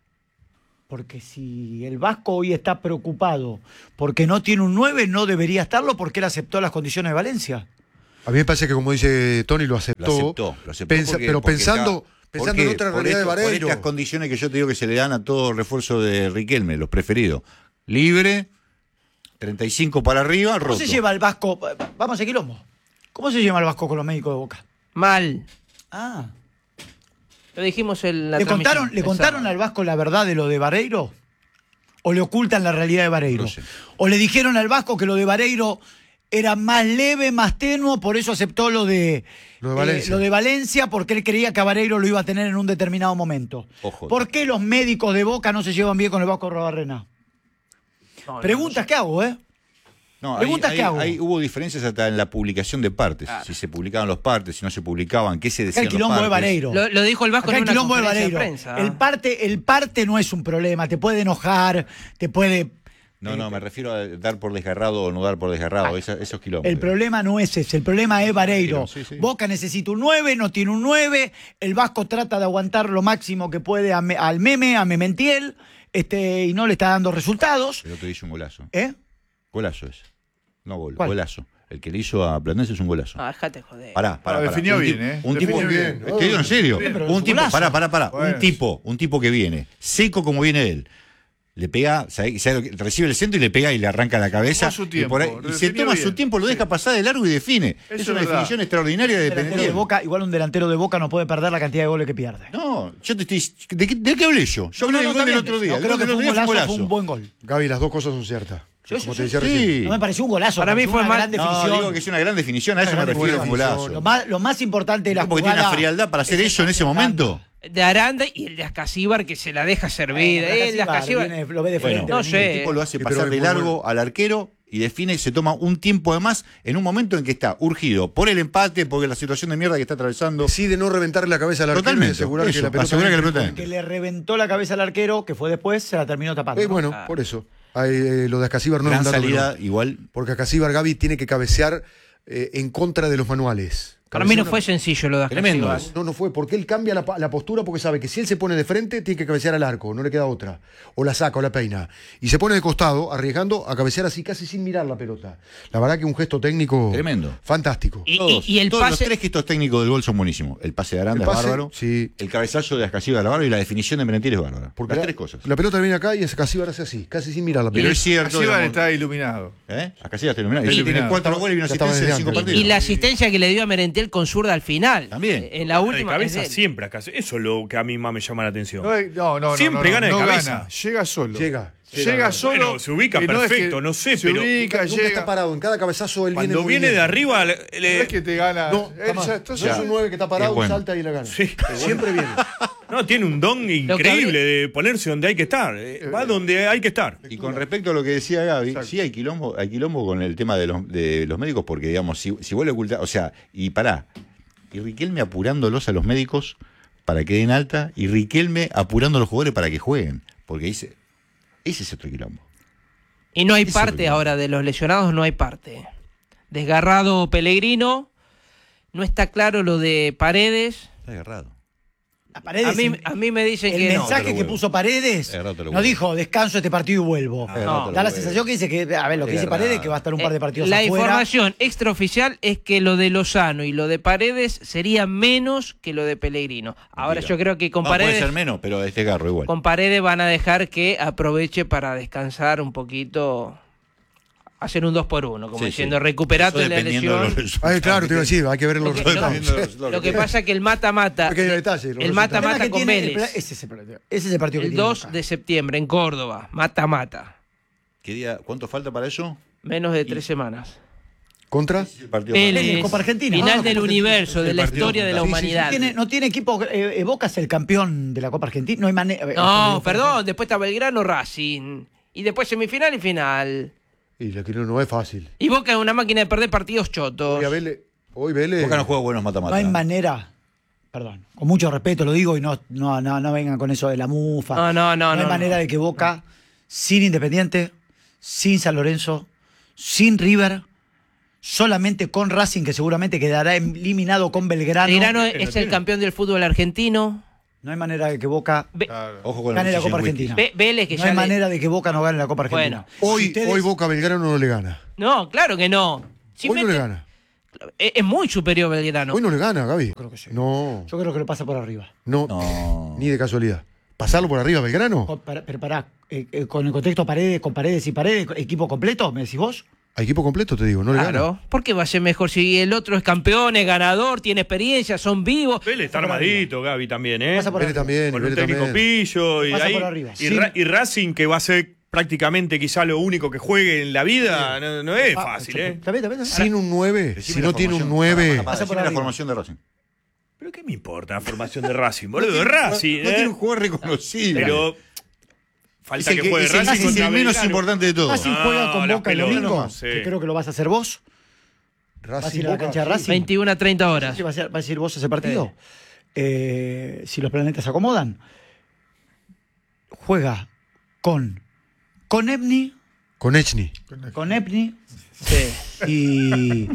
Porque si el Vasco hoy está preocupado porque no tiene un nueve, no debería estarlo porque él aceptó las condiciones de Valencia. A mí me parece que, como dice Tony, lo aceptó. Lo aceptó, lo aceptó Pensa- porque- pero porque pensando, está- pensando ¿por en qué? otra Por realidad esto- de Vareiro. Por estas condiciones que yo te digo que se le dan a todo refuerzo de Riquelme, los preferidos. Libre, treinta y cinco para arriba, ¿Cómo roto. se lleva el Vasco? Vamos a quilombo. ¿Cómo se lleva el Vasco con los médicos de Boca? Mal. Ah. Lo dijimos en la ¿Le transmisión, contaron, ¿le el contaron sábado. al Vasco la verdad de lo de Vareiro? ¿O le ocultan la realidad de Vareiro? No sé. ¿O le dijeron al Vasco que lo de Vareiro era más leve, más tenuo, por eso aceptó lo de, Lo de eh, Valencia. lo de Valencia, porque él creía que a Vareiro lo iba a tener en un determinado momento? Ojo. ¿Por qué los médicos de Boca no se llevan bien con el Vasco Robarrena? No, no, Preguntas que hago, ¿eh? No, Preguntas ahí- que ahí- hago. ahí hubo diferencias hasta en la publicación de partes. Si se publicaban los partes, si no se publicaban, qué se Acá decían el quilombo los de partes. Vareiro. Lo, lo dijo el Vasco Acá en el una quilombo de conferencia de Vareiro. prensa. El parte, el parte no es un problema, te puede enojar, te puede... No, no, me refiero a dar por desgarrado o no dar por desgarrado, esa- esos kilombos. El problema no es ese, el problema es Vareiro. Sí, sí. Boca necesita un nueve, no tiene un nueve, el Vasco trata de aguantar lo máximo que puede a Me- al meme, a Mementiel, este, y no le está dando resultados. Pero te hizo un golazo. ¿Eh? Golazo es. No gol, ¿Cuál? golazo. El que le hizo a Platense es un golazo. Ah, déjate joder. Pará, pará, Ah, pará. definió un bien, tipo, ¿eh? Un tipo Definió bien. Te digo en serio. Bien, pero Un es tipo, golazo. pará, pará, pará. Bueno. Un tipo, un tipo que viene, seco como viene él. Le pega, sabe- sabe lo que- recibe el centro y le pega y le arranca la cabeza. Tomó su y, tiempo, por ahí- y se definió toma bien. su tiempo, lo deja pasar de largo y define. Eso es es una verdad. definición extraordinaria de Un delantero de Pendiente. Boca, igual un delantero de Boca no puede perder la cantidad de goles que pierde. No, yo te estoy. ¿De qué, de qué hablé yo? Yo hablé No, no, del gol del también. otro día. Yo El creo gol que del fue otro un día fue golazo, fue un golazo. buen gol. Gaby, las dos cosas son ciertas. Yo- Como yo- te decía sí. recién. No me pareció un golazo. Para me mí pareció fue una mal- gran No, definición. digo que es una gran definición, a eso me Una gran refiero, un definición. golazo. Lo más, lo más importante de la Porque tiene una jugada... frialdad para hacer es eso en ese Aranda. momento. De Aranda y el de Ascasíbar que se la deja servir. Bueno, Eh, el de Ascasíbar Ascasíbar- viene- lo ve de Bueno, frente. no venir. sé. el tipo lo hace Sí, pero pasar es de muy largo bueno. al arquero y define, se toma un tiempo de más en un momento en que está urgido por el empate, porque la situación de mierda que está atravesando. Decide no reventarle la cabeza al arquero y Totalmente. asegurar Eso, que la pelota asegurar que la entre. pelota entre. Que le reventó la cabeza al arquero, que fue después, se la terminó tapando. Eh, ¿no? bueno, por eso. Hay, eh, lo de Ascasíbar no Gran es un dato salida, menor. igual. Porque Ascasíbar, Gaby, tiene que cabecear eh, en contra de los manuales. Para mí no Cabecear fue una- sencillo lo de Tremendo. Ascasíbar. No, no fue, porque él cambia la, pa- la postura porque sabe que si él se pone de frente, tiene que cabecear al arco, no le queda otra. O la saca o la peina. Y se pone de costado, arriesgando a cabecear así, casi sin mirar la pelota. La verdad que un gesto técnico Tremendo. fantástico. Y, Todos, y- y el todos los pase. tres gestos técnicos del gol son buenísimos. El pase de Aranda El es pase, bárbaro. sí. El cabezazo de Ascasíbar es bárbaro y la definición de Merentiel es bárbara. Porque Las la, tres cosas. La pelota viene acá y Ascasíbar hace así, casi sin mirar la Pero pelota. es cierto. Así van a digamos, estar iluminado. ¿eh? Ascasíbar está iluminado. Está Y tiene iluminado. cuatro goles y una Ya estaba asistencia de desde cinco antes. partidos. Y la asistencia que le dio a Merentiel con zurda al final. También. En la última. de cabeza es de él. siempre acá. Eso es lo que a mí más me llama la atención. No, no, no. Siempre no, gana de no cabeza. gana, llega solo. Llega. Llega, solo. Bueno, se ubica y no es perfecto, que no sé, se pero- ubica, Nunca llega. está parado, en cada cabezazo él Cuando viene viene de arriba, le- No le- es que te gana. No, Él jamás. ya- No entonces- es un nueve que está parado, Es bueno. salta y la gana. Sí. Siempre viene. no, tiene un don increíble de ponerse donde hay que estar. eh, Va donde hay que estar. Y con respecto a lo que decía Gaby, sí hay quilombo, hay quilombo con el tema de los, de los médicos, porque digamos, si, si vos le ocultás, o sea, y pará, y Riquelme apurándolos a los médicos para que den alta, y Riquelme apurando a los jugadores para que jueguen, porque dice, ese es otro quilombo. Y no hay Eso es parte lo que- ahora de los lesionados, no hay parte. Desgarrado Pellegrino, no está claro lo de Paredes. Está agarrado. A Paredes, A mí, el- a mí me dicen el que no. mensaje que huevo. puso Paredes Agarrate los no huevos. dijo descanso este partido y vuelvo. Agarrate no, los Da la huevos. sensación que dice que, a ver, lo que dice Agarrado. Paredes que va a estar un par de partidos Eh, La afuera. información extraoficial es que lo de Lozano y lo de Paredes sería menos que lo de Pellegrino. Ahora Mentira. yo creo que con No, puede Paredes, ser menos, pero este garro igual. con Paredes van a dejar que aproveche para descansar un poquito, hacer un dos por uno, como Sí, diciendo, sí. recuperate Eso la dependiendo de los lesión. resultados. Ah, claro, te iba a decir, hay que ver los Lo que- resultados. Dependiendo de los resultados Lo que que pasa es que el mata-mata, Pequeño detalle, los el resultados. El mata-mata problema que con tiene- el Vélez, pro- ese, es el, problema. Ese es el partido que el tiene dos Boca. de septiembre en Córdoba, mata-mata, ¿Qué día, ¿Cuánto falta para eso? menos de tres semanas. ¿Contra? Vélez, Copa Argentina. final Ah, del Copa universo, de la historia de la Sí, sí, sí. humanidad. No tiene, no tiene equipo. Eh, eh, Boca es el campeón de la Copa Argentina. No hay manera. No, perdón, después está Belgrano, Racing. Y después semifinal y final. Y la que no, no es fácil. Y Boca es una máquina de perder partidos chotos. Hoy, a Vélez, hoy Vélez. Boca no juega buenos No mata-mata. hay manera. Perdón, con mucho respeto lo digo y no, no, no, no vengan con eso de la mufa. No, no, no, No hay no, manera no. de que Boca, sin Independiente, sin San Lorenzo, sin River, solamente con Racing, que seguramente quedará eliminado con Belgrano. Belgrano es el campeón del fútbol argentino. No hay manera de que Boca Ojo con gane la noticia Copa en Argentina. Ve- Vélez que no ya hay le- manera de que Boca no gane la Copa Argentina. Bueno. Hoy, Si ustedes- hoy Boca Belgrano no le gana. No, claro que no. Hoy no Simplemente- le gana. Es, es muy superior Belgrano. Hoy no le gana, Gaby. Creo que sí. No, Yo creo que lo pasa por arriba. no, No. ni de casualidad. ¿Pasarlo por arriba, Belgrano? Con- para- Pero pará, eh, eh, con el contexto paredes, con paredes y paredes, equipo completo, ¿me decís vos? A equipo completo, te digo, no le gana. Claro. ¿Por qué va a ser mejor si el otro es campeón, es ganador, tiene experiencia, son vivos? Vélez está armadito, Gaby, también, ¿eh? Pasa por Vélez arriba. también, y Con un Vélez técnico también. pillo y, Pasa ahí- por arriba. y, Sí. Ra- y Racing, que va a ser prácticamente quizá lo único que juegue en la vida, no, no es Ah, fácil, está ¿eh? bien, está bien, está bien. Sin un nueve, Decime si la no tiene un formación. nueve. Pará, pará, Pasa por decime la arriba. formación de Racing. Pero ¿qué me importa la formación de Racing, boludo? De Racing, No ¿eh? tiene un jugador reconocible. Pero falta Es el que que- juegue es el- Racing es el contra menos Belgrano. importante de todos. Racing No, juega con las Boca el pelotas, domingo, no sé. que creo que lo vas a hacer vos. ¿Vas a Racing ir a la Boca, cancha de sí. Racing? veintiuna a treinta horas. ¿Sí ¿Vas a, vas a ir vos a ese partido? Eh, si los planetas se acomodan. Juega con con Ebni, Con Echny. con Ebni Sí. y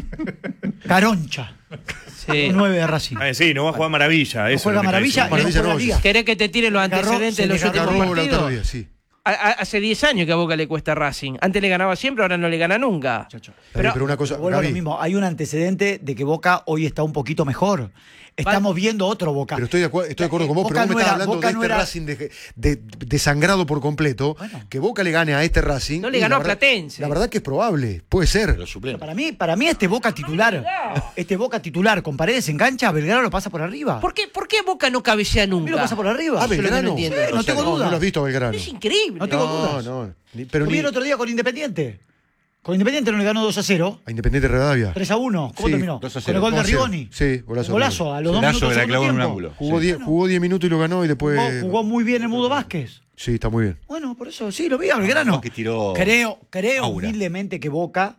Caroncha, Sí. nueve de Racing. Ah, sí, no va a jugar Maravilla. No Eso juega es lo que está Maravilla, diciendo. y no Maravilla juega no, Liga. ¿Querés que te tire los Agarró- antecedentes se de los le últimos Agarró la partidos? otro día, sí. A- a- hace diez años que a Boca le cuesta Racing. Antes le ganaba siempre, ahora no le gana nunca. Pero, Pero- pero una cosa, Vuelvo a lo Gaby, mismo, hay un antecedente de que Boca hoy está un poquito mejor. Estamos viendo otro Boca. pero estoy de, acuer- estoy de acuerdo con vos, Boca pero vos me no estás era- hablando Boca de no este era- Racing de- de- desangrado por completo, Bueno. que Boca le gane a este Racing. No le y ganó la a verdad- Platense. La verdad que es probable, puede ser. Los suplentes. Para mí, para mí este Boca titular, este Boca titular con Paredes en cancha, Belgrano lo pasa por arriba. ¿Por qué, ¿Por qué Boca no cabecea A mí nunca? lo pasa por arriba. Ah, Eso es lo que Belgrano. no entiendo. Sí, no tengo no, duda. no lo has visto a Belgrano. Es increíble. No tengo no, dudas. no, ni- pero Lo ni vi el otro día con Independiente. Con Independiente no le ganó dos a cero. a Independiente Rivadavia. tres a uno. ¿Cómo Sí, terminó? dos a Con cero. el gol de dos a cero. Rigoni. Sí, golazo. Golazo, a los dos Golazo minutos de la del clavó en un segundo ángulo. tiempo. Jugó diez jugó diez minutos y lo ganó y después. Jugó, jugó muy bien el Mudo Vázquez. Sí, está muy bien. Bueno, por eso sí, lo vi a Belgrano. que tiró Creo, creo aura. humildemente que Boca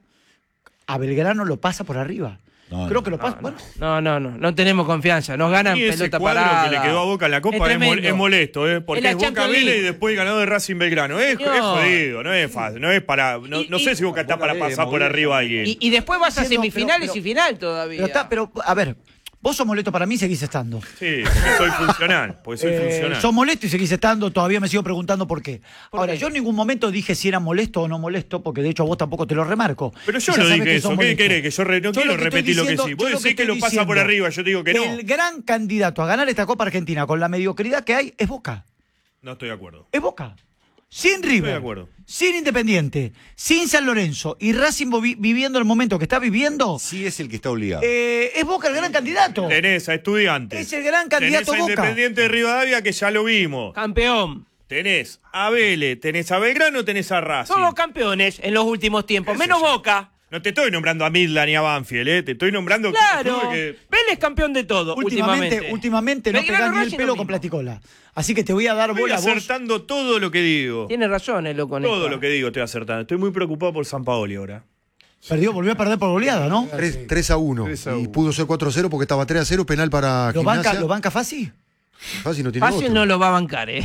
a Belgrano lo pasa por arriba. No, creo no, que lo pasa. Bueno, No, no, no. No tenemos confianza. Nos ganan Y ese pelota cuadro parada. que le quedó a Boca en la Copa Es es, mol- tremendo. es molesto, ¿eh? Porque En la es Boca Champions Vélez League. y después ganador de Racing Belgrano. Es, Señor. es jodido, no es fácil, no es para. No, Y- no y- sé si Boca está para Boca pasar Vélez, por movido. arriba a alguien. Y, y después vas a Entiendo, semifinales pero- y final todavía. pero está, pero a ver, vos sos molesto para mí, seguís estando. Sí, porque soy funcional. Porque soy Eh, funcional. sos molesto y seguís estando, todavía me sigo preguntando por qué. ¿Por Ahora, qué? yo en ningún momento dije si era molesto o no molesto, porque de hecho a vos tampoco te lo remarco. Pero yo Y ya no sabés dije que sos eso. ¿Qué molesto. querés? Que yo re- no Yo quiero lo que estoy repetir lo que diciendo- sí. yo Vos lo decís que estoy lo pasa por diciendo, arriba, yo te digo que no. El gran candidato a ganar esta Copa Argentina con la mediocridad que hay es Boca. No estoy de acuerdo. Es Boca. Sin River, de acuerdo. sin Independiente, sin San Lorenzo y Racing vi- viviendo el momento que está viviendo, Sí es el que está obligado. eh, es Boca el gran candidato. Tenés a Estudiantes. Es el gran candidato Tenés a Boca. Independiente de Rivadavia, que ya lo vimos. Campeón. Tenés a Vélez, tenés a Belgrano, tenés a Racing. Somos campeones en los últimos tiempos. ¿Qué sé Menos yo? Boca. No te estoy nombrando a Midland ni a Banfield, ¿eh? Te estoy nombrando Claro. clubes que... Vélez campeón de todo. Últimamente, Últimamente, últimamente no Belgrano, pegás ni el Racing, pelo lo con mismo. platicola. Así que te voy a dar Estoy bola a vos. acertando todo lo que digo. Tiene razón el loco. en Todo esto. lo que digo estoy acertando. Estoy muy preocupado por San Paoli ahora. Perdió, volvió a perder por goleada, ¿no? tres a uno. tres a Y uno. pudo ser cuatro a cero porque estaba tres a cero, penal para ¿Lo banca, Gimnasia. ¿Lo banca fácil? Fácil no tiene Fácil otro. no lo va a bancar, ¿eh?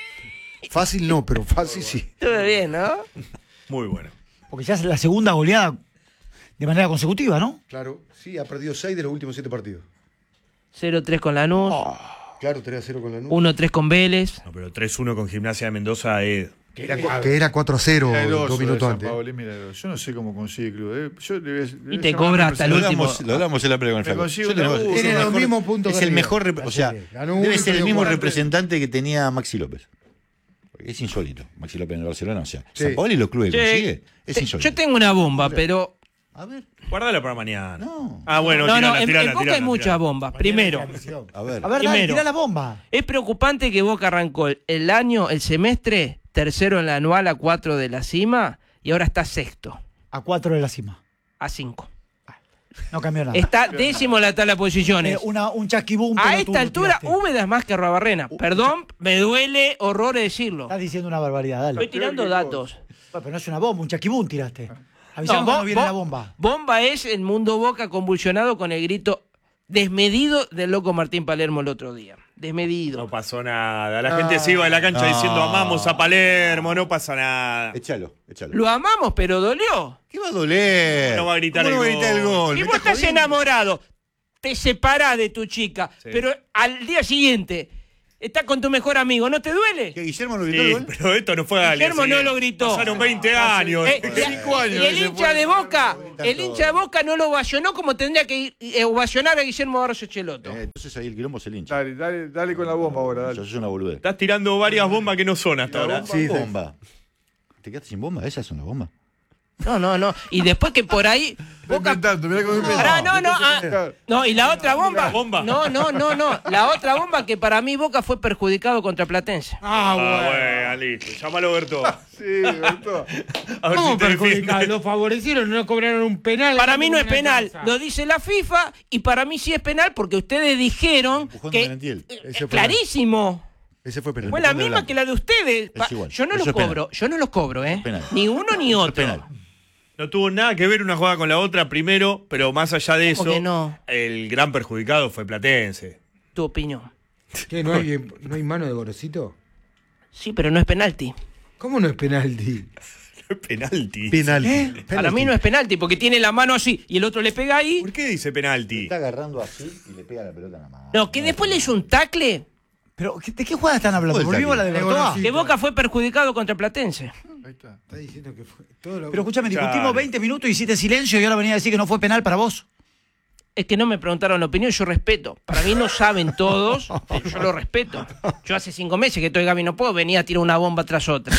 Fácil no, pero fácil sí. Todo bien, ¿no? Muy bueno. Porque ya es la segunda goleada de manera consecutiva, ¿no? Claro, sí, ha perdido seis de los últimos siete partidos. cero tres con Lanús. Claro, tres a cero con la nube. uno tres con Vélez. No, pero tres uno con Gimnasia de Mendoza es... Que era cuatro a cero Milagroso dos de minutos San antes. Paoli, milagroso. Yo no sé cómo consigue club. eh. Yo debe- debe Y te llamar a cobra mi hasta el Lo representante. último. hablamos, lo hablamos en la previa con el Me Flaco. consigo Yo te un lo- laburo. es el Tiene los mejor- mismos puntos Es que el River. mejor, rep- o sea, Ganó uno debe y ser el perdió mismo cuatro. representante que tenía Maxi López. Porque es insólito, Maxi López en el Barcelona. O sea, Sí. San Paoli los clubes que Che, consigue, es te- insólito. yo tengo una bomba, pero. A ver, Guárdala para mañana. No. Ah, bueno, no, no, tirala, en, tirala, en Boca tirala, hay muchas tirala. bombas. Primero, a ver. A ver, dale, Primero. tirá la bomba. es preocupante que Boca arrancó el- el año, el semestre, tercero en la anual a cuatro de la cima y ahora está sexto, A cuatro de la cima. a cinco. No cambió nada. Está décimo en la tabla de posiciones. Eh, una, un chasquibum. A pelotudo esta altura, tiraste. Úbeda es más que Arruabarrena. Perdón, me duele horrores decirlo. Estás diciendo una barbaridad, dale. Estoy tirando datos. Bueno, pero no es una bomba, un chasquibum tiraste. No, Avisamos bo- cuando viene bo- la bomba. Bomba es el mundo Boca convulsionado con el grito desmedido del loco Martín Palermo el otro día. Desmedido. No pasó nada. La gente se iba de la cancha No. diciendo amamos a Palermo, no pasa nada. Échalo, échalo. Lo amamos, pero dolió. ¿Qué va a doler? No va a gritar ¿Cómo el no va a gritar el gol? gol? Si ¿Me vos estás estás jodiendo? enamorado, te separás de tu chica, Sí. pero al día siguiente estás con tu mejor amigo, ¿no te duele? ¿Que Guillermo no gritó el Sí, gol? pero esto no fue al día Guillermo no siguiente. lo gritó. Pasaron veinte años. Eh, Cinco años y el que se hincha fue. de Boca, Gritan el todos. hincha de Boca no lo ovacionó como tendría que ir- eh, ovacionar a Guillermo Barros Echeloto. Eh, entonces ahí el quilombo se lincha. Dale, dale, dale con la bomba ahora, Eso dale. es una boludez. Estás tirando varias bombas que no son hasta La ahora. bomba. Sí, bomba. ¿Te quedaste sin bomba? ¿Esa es una bomba? No, no, no. Y después que por ahí. Está inventando, mirá cómo inventa. Pará, no, no, ah, no, y la otra bomba. La bomba. No, no, no, no. La otra bomba que para mí Boca fue perjudicado contra Platense. Ah, Ah, bueno. bueno, listo. Llámalo Berto. Sí, Berto. A ver ¿Cómo si te perjudicar? defiende. Lo favorecieron, no cobraron un penal. Para mí no es Una penal, casa. lo dice la FIFA y para mí sí es penal porque ustedes dijeron Empujón de que Merentiel. eh, Ese fue clarísimo. Ese fue penal. Fue la empujón de misma Blanco. que la de ustedes. Pa- igual. Yo no Eso los es penal. cobro, yo no los cobro, ¿eh? penal. Ni uno ni Eso es otro. penal. No tuvo nada que ver una jugada con la otra primero, pero más allá de eso, ¿Cómo que no? el gran perjudicado fue Platense. Tu opinión. ¿Qué? ¿No hay, ¿No hay mano de Gorosito? Sí, pero no es penalti. ¿Cómo no es penalti? Penalti. Penal. Para mí no es penalti porque tiene la mano así y el otro le pega ahí. ¿Por qué dice penalti? Está agarrando así y le pega la pelota en la mano. No, que después le hizo un tacle. Pero, ¿de qué jugada están hablando? Joder, ¿Volvimos a la de de Bertoa? Gorosito. Que Boca fue perjudicado contra Platense. Ahí está. Está diciendo que fue todo lo... Pero escúchame, discutimos Claro. veinte minutos, hiciste silencio y ahora venía a decir que no fue penal para vos. Es que no me preguntaron la opinión, yo respeto. Para mí no saben todos, pero yo lo respeto. Yo hace cinco meses que estoy Gaby, no puedo venir a tirar una bomba tras otra.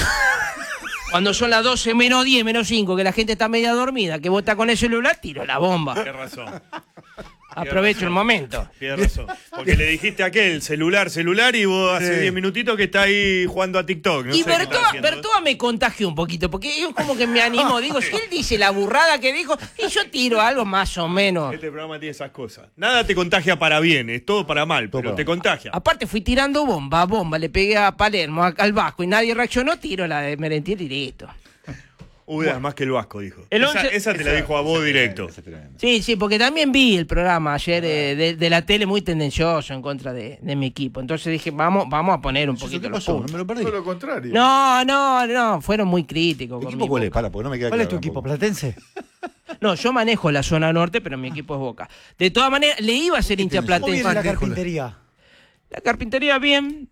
Cuando son las doce menos diez, menos cinco, que la gente está media dormida, que vos estás con el celular, tiro la bomba. Tienes razón. Aprovecho el momento. Tienes razón. Porque le dijiste a aquel celular, celular, y vos hace diez minutitos que está ahí jugando a TikTok. No Y sé qué está Bertoa, haciendo. Bertoa me contagió un poquito, porque yo como que me animó. Digo, si él dice la burrada que dijo, y yo tiro algo más o menos. Este programa tiene esas cosas. Nada te contagia para bien, es todo para mal, pero para te contagia. Aparte fui tirando bomba, bomba, le pegué a Palermo, a- al Vasco, y nadie reaccionó, tiro la de Merentiel y listo. Uy, más que el Vasco, dijo. El esa, once- esa te la dijo a vos directo. Ese es tremendo. Sí, sí, porque también vi el programa ayer eh, de, de la tele muy tendencioso en contra de, de mi equipo. Entonces dije, vamos, vamos a poner un ¿Eso poquito qué los pasó? No puntos. me lo perdí. Todo lo contrario. No, no, no, fueron muy críticos. ¿El con equipo mi cuál es? Boca. Para, porque no me queda ¿Cuál es tu claro equipo, tampoco. Platense? No, yo manejo la zona norte, pero mi equipo es Boca. De todas maneras, le iba a ser hincha ¿Cómo platense. viene la carpintería? La carpintería bien.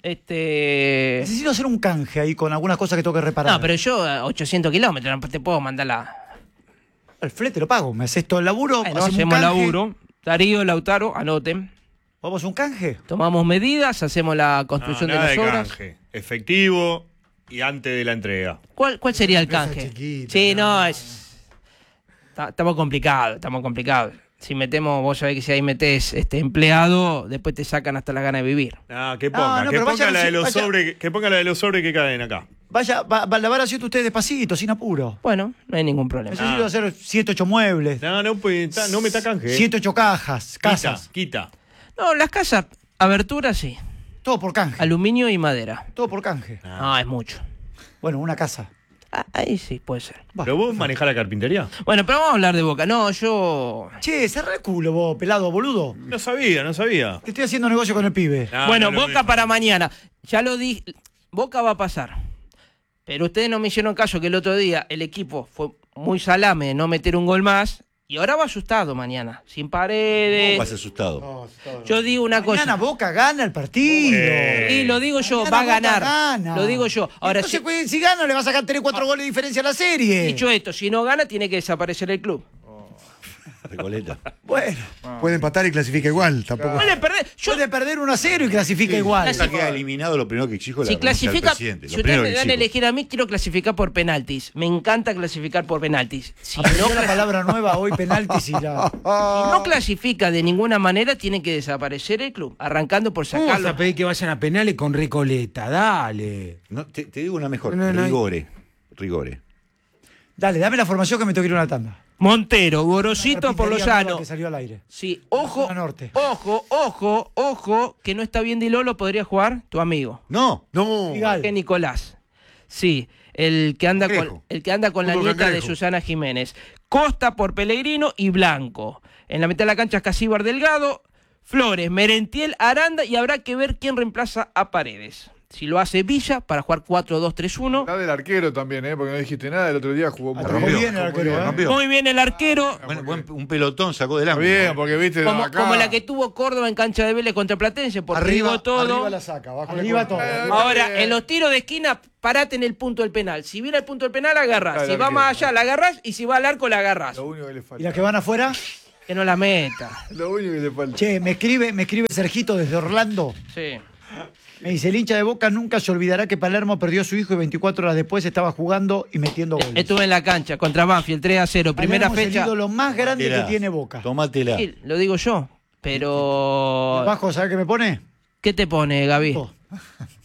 Este. Necesito hacer un canje ahí con algunas cosas que tengo que reparar. No, pero yo a ochocientos kilómetros, no te puedo mandar la. El flete lo pago, me haces todo el laburo, Bueno, hacemos un hacemos canje. laburo. Darío, Lautaro, anoten. ¿Vamos a un canje? Tomamos medidas, hacemos la No, construcción nada de de las obras. canje. Efectivo y antes de la entrega. ¿Cuál, ¿Cuál sería el Empresa canje? chiquita, sí, no, no. es. ta- Estamos complicados, estamos complicados. Si metemos, vos sabés que si ahí metés este empleado, después te sacan hasta las ganas de vivir. Ah, que ponga, no, que, pero ponga vaya- la de los vaya- sobres, que ponga la de los sobres que caen acá. Vaya, va, va, la van haciendo ustedes despacito, sin apuro. Bueno, no hay ningún problema. Necesito Ah. hacer siete, ocho muebles, No, no, pues, ta- no me está canje. eh. siete, ocho cajas, Quita, casas. quita. No, las casas, abertura sí. Todo por canje. Aluminio y madera. Todo por canje. No, es mucho. Bueno, una casa. Ah, ahí sí, puede ser. Pero vos manejás la carpintería. Bueno, pero vamos a hablar de Boca. No, yo. Che, cerrá el culo vos, pelado, boludo. No sabía, no sabía. Te estoy haciendo negocio con el pibe. No, bueno, no lo Boca vi. para mañana. Ya lo dije. Boca va a pasar. Pero ustedes no me hicieron caso que el otro día el equipo fue muy salame de no meter un gol más. Y ahora va asustado mañana. Sin paredes. Vas asustado. No, todo- Yo digo una Mañana cosa. Boca gana el partido. Eh. Y lo digo yo, Mañana va a Boca ganar. gana. Lo digo yo. Ahora, Entonces, si, pues, si gana, le va a sacar tres, cuatro goles de diferencia a la serie. dicho esto, si no gana, tiene que desaparecer el club. Recoleta. Bueno, Puede empatar y clasifica igual. Tampoco. Puede perder. Yo, puede perder uno a cero y clasifica igual. Ya queda eliminado lo primero que exijo la si renuncia del clasifica, presidente. si Lo primero ustedes me que dan a exijo. elegir a mí, quiero clasificar por penaltis. Me encanta clasificar por penaltis. Si no, Aprendió la clas- palabra nueva hoy, penaltis y la... si no clasifica de ninguna manera, tiene que desaparecer el club. Arrancando por ¿Cómo vas sacarlo. a pedir que vayan a penales con Recoleta? Dale. No, te, te digo una mejor. No, no, rigore. Rigore. Dale, dame la formación que me tengo que ir a una tanda. Montero, Gorosito por Repitería nueva Lozano. que salió al aire. Sí, ojo, Zona norte. ojo, ojo, ojo, que no está bien Di Lolo, podría jugar tu amigo. No, No. Figal. Que Nicolás. Sí, el que anda Cangrejo. con, el que anda con la Fútbol nieta de cangrejo. Susana Jiménez. Costa por Pellegrino y Blanco. En la mitad de la cancha Casíbar Delgado, Flores, Merentiel, Aranda y habrá que ver quién reemplaza a Paredes. Si lo hace Villa para jugar cuatro dos tres uno. Está del arquero también, ¿eh? Porque no dijiste nada. El otro día jugó muy Muy bien. bien el Jugó muy arquero, bien. ¿eh? rompió. Muy bien el arquero. Bueno, buen- un pelotón sacó del Está ángulo. bien, porque viste Como, acá. como la que tuvo Córdoba en cancha de Vélez contra Platense, porque Arriba, digo todo. arriba la saca, abajo le Arriba corta. todo. Ahora, bien. en los tiros de esquina, parate en el punto del penal. Si viene al punto del penal, agarrás. Claro, Si va arquero. más allá, la agarrás. Y si va al arco, la agarrás. Lo único que le ¿Y falta. las que van afuera? Que no la meta. Lo único que le falta. Che, me escribe, me escribe Sergito desde Orlando. Sí. Me dice, el hincha de Boca nunca se olvidará que Palermo perdió a su hijo y veinticuatro horas después estaba jugando y metiendo goles. Estuve en la cancha contra Banfield, tres a cero. Primera Palermo es fecha. el ídolo más grande Tómatela. que tiene Boca. Tómatela. Sí, lo digo yo. Pero. Bajo, ¿sabes qué me pone? ¿Qué te pone, Gaby? Oh.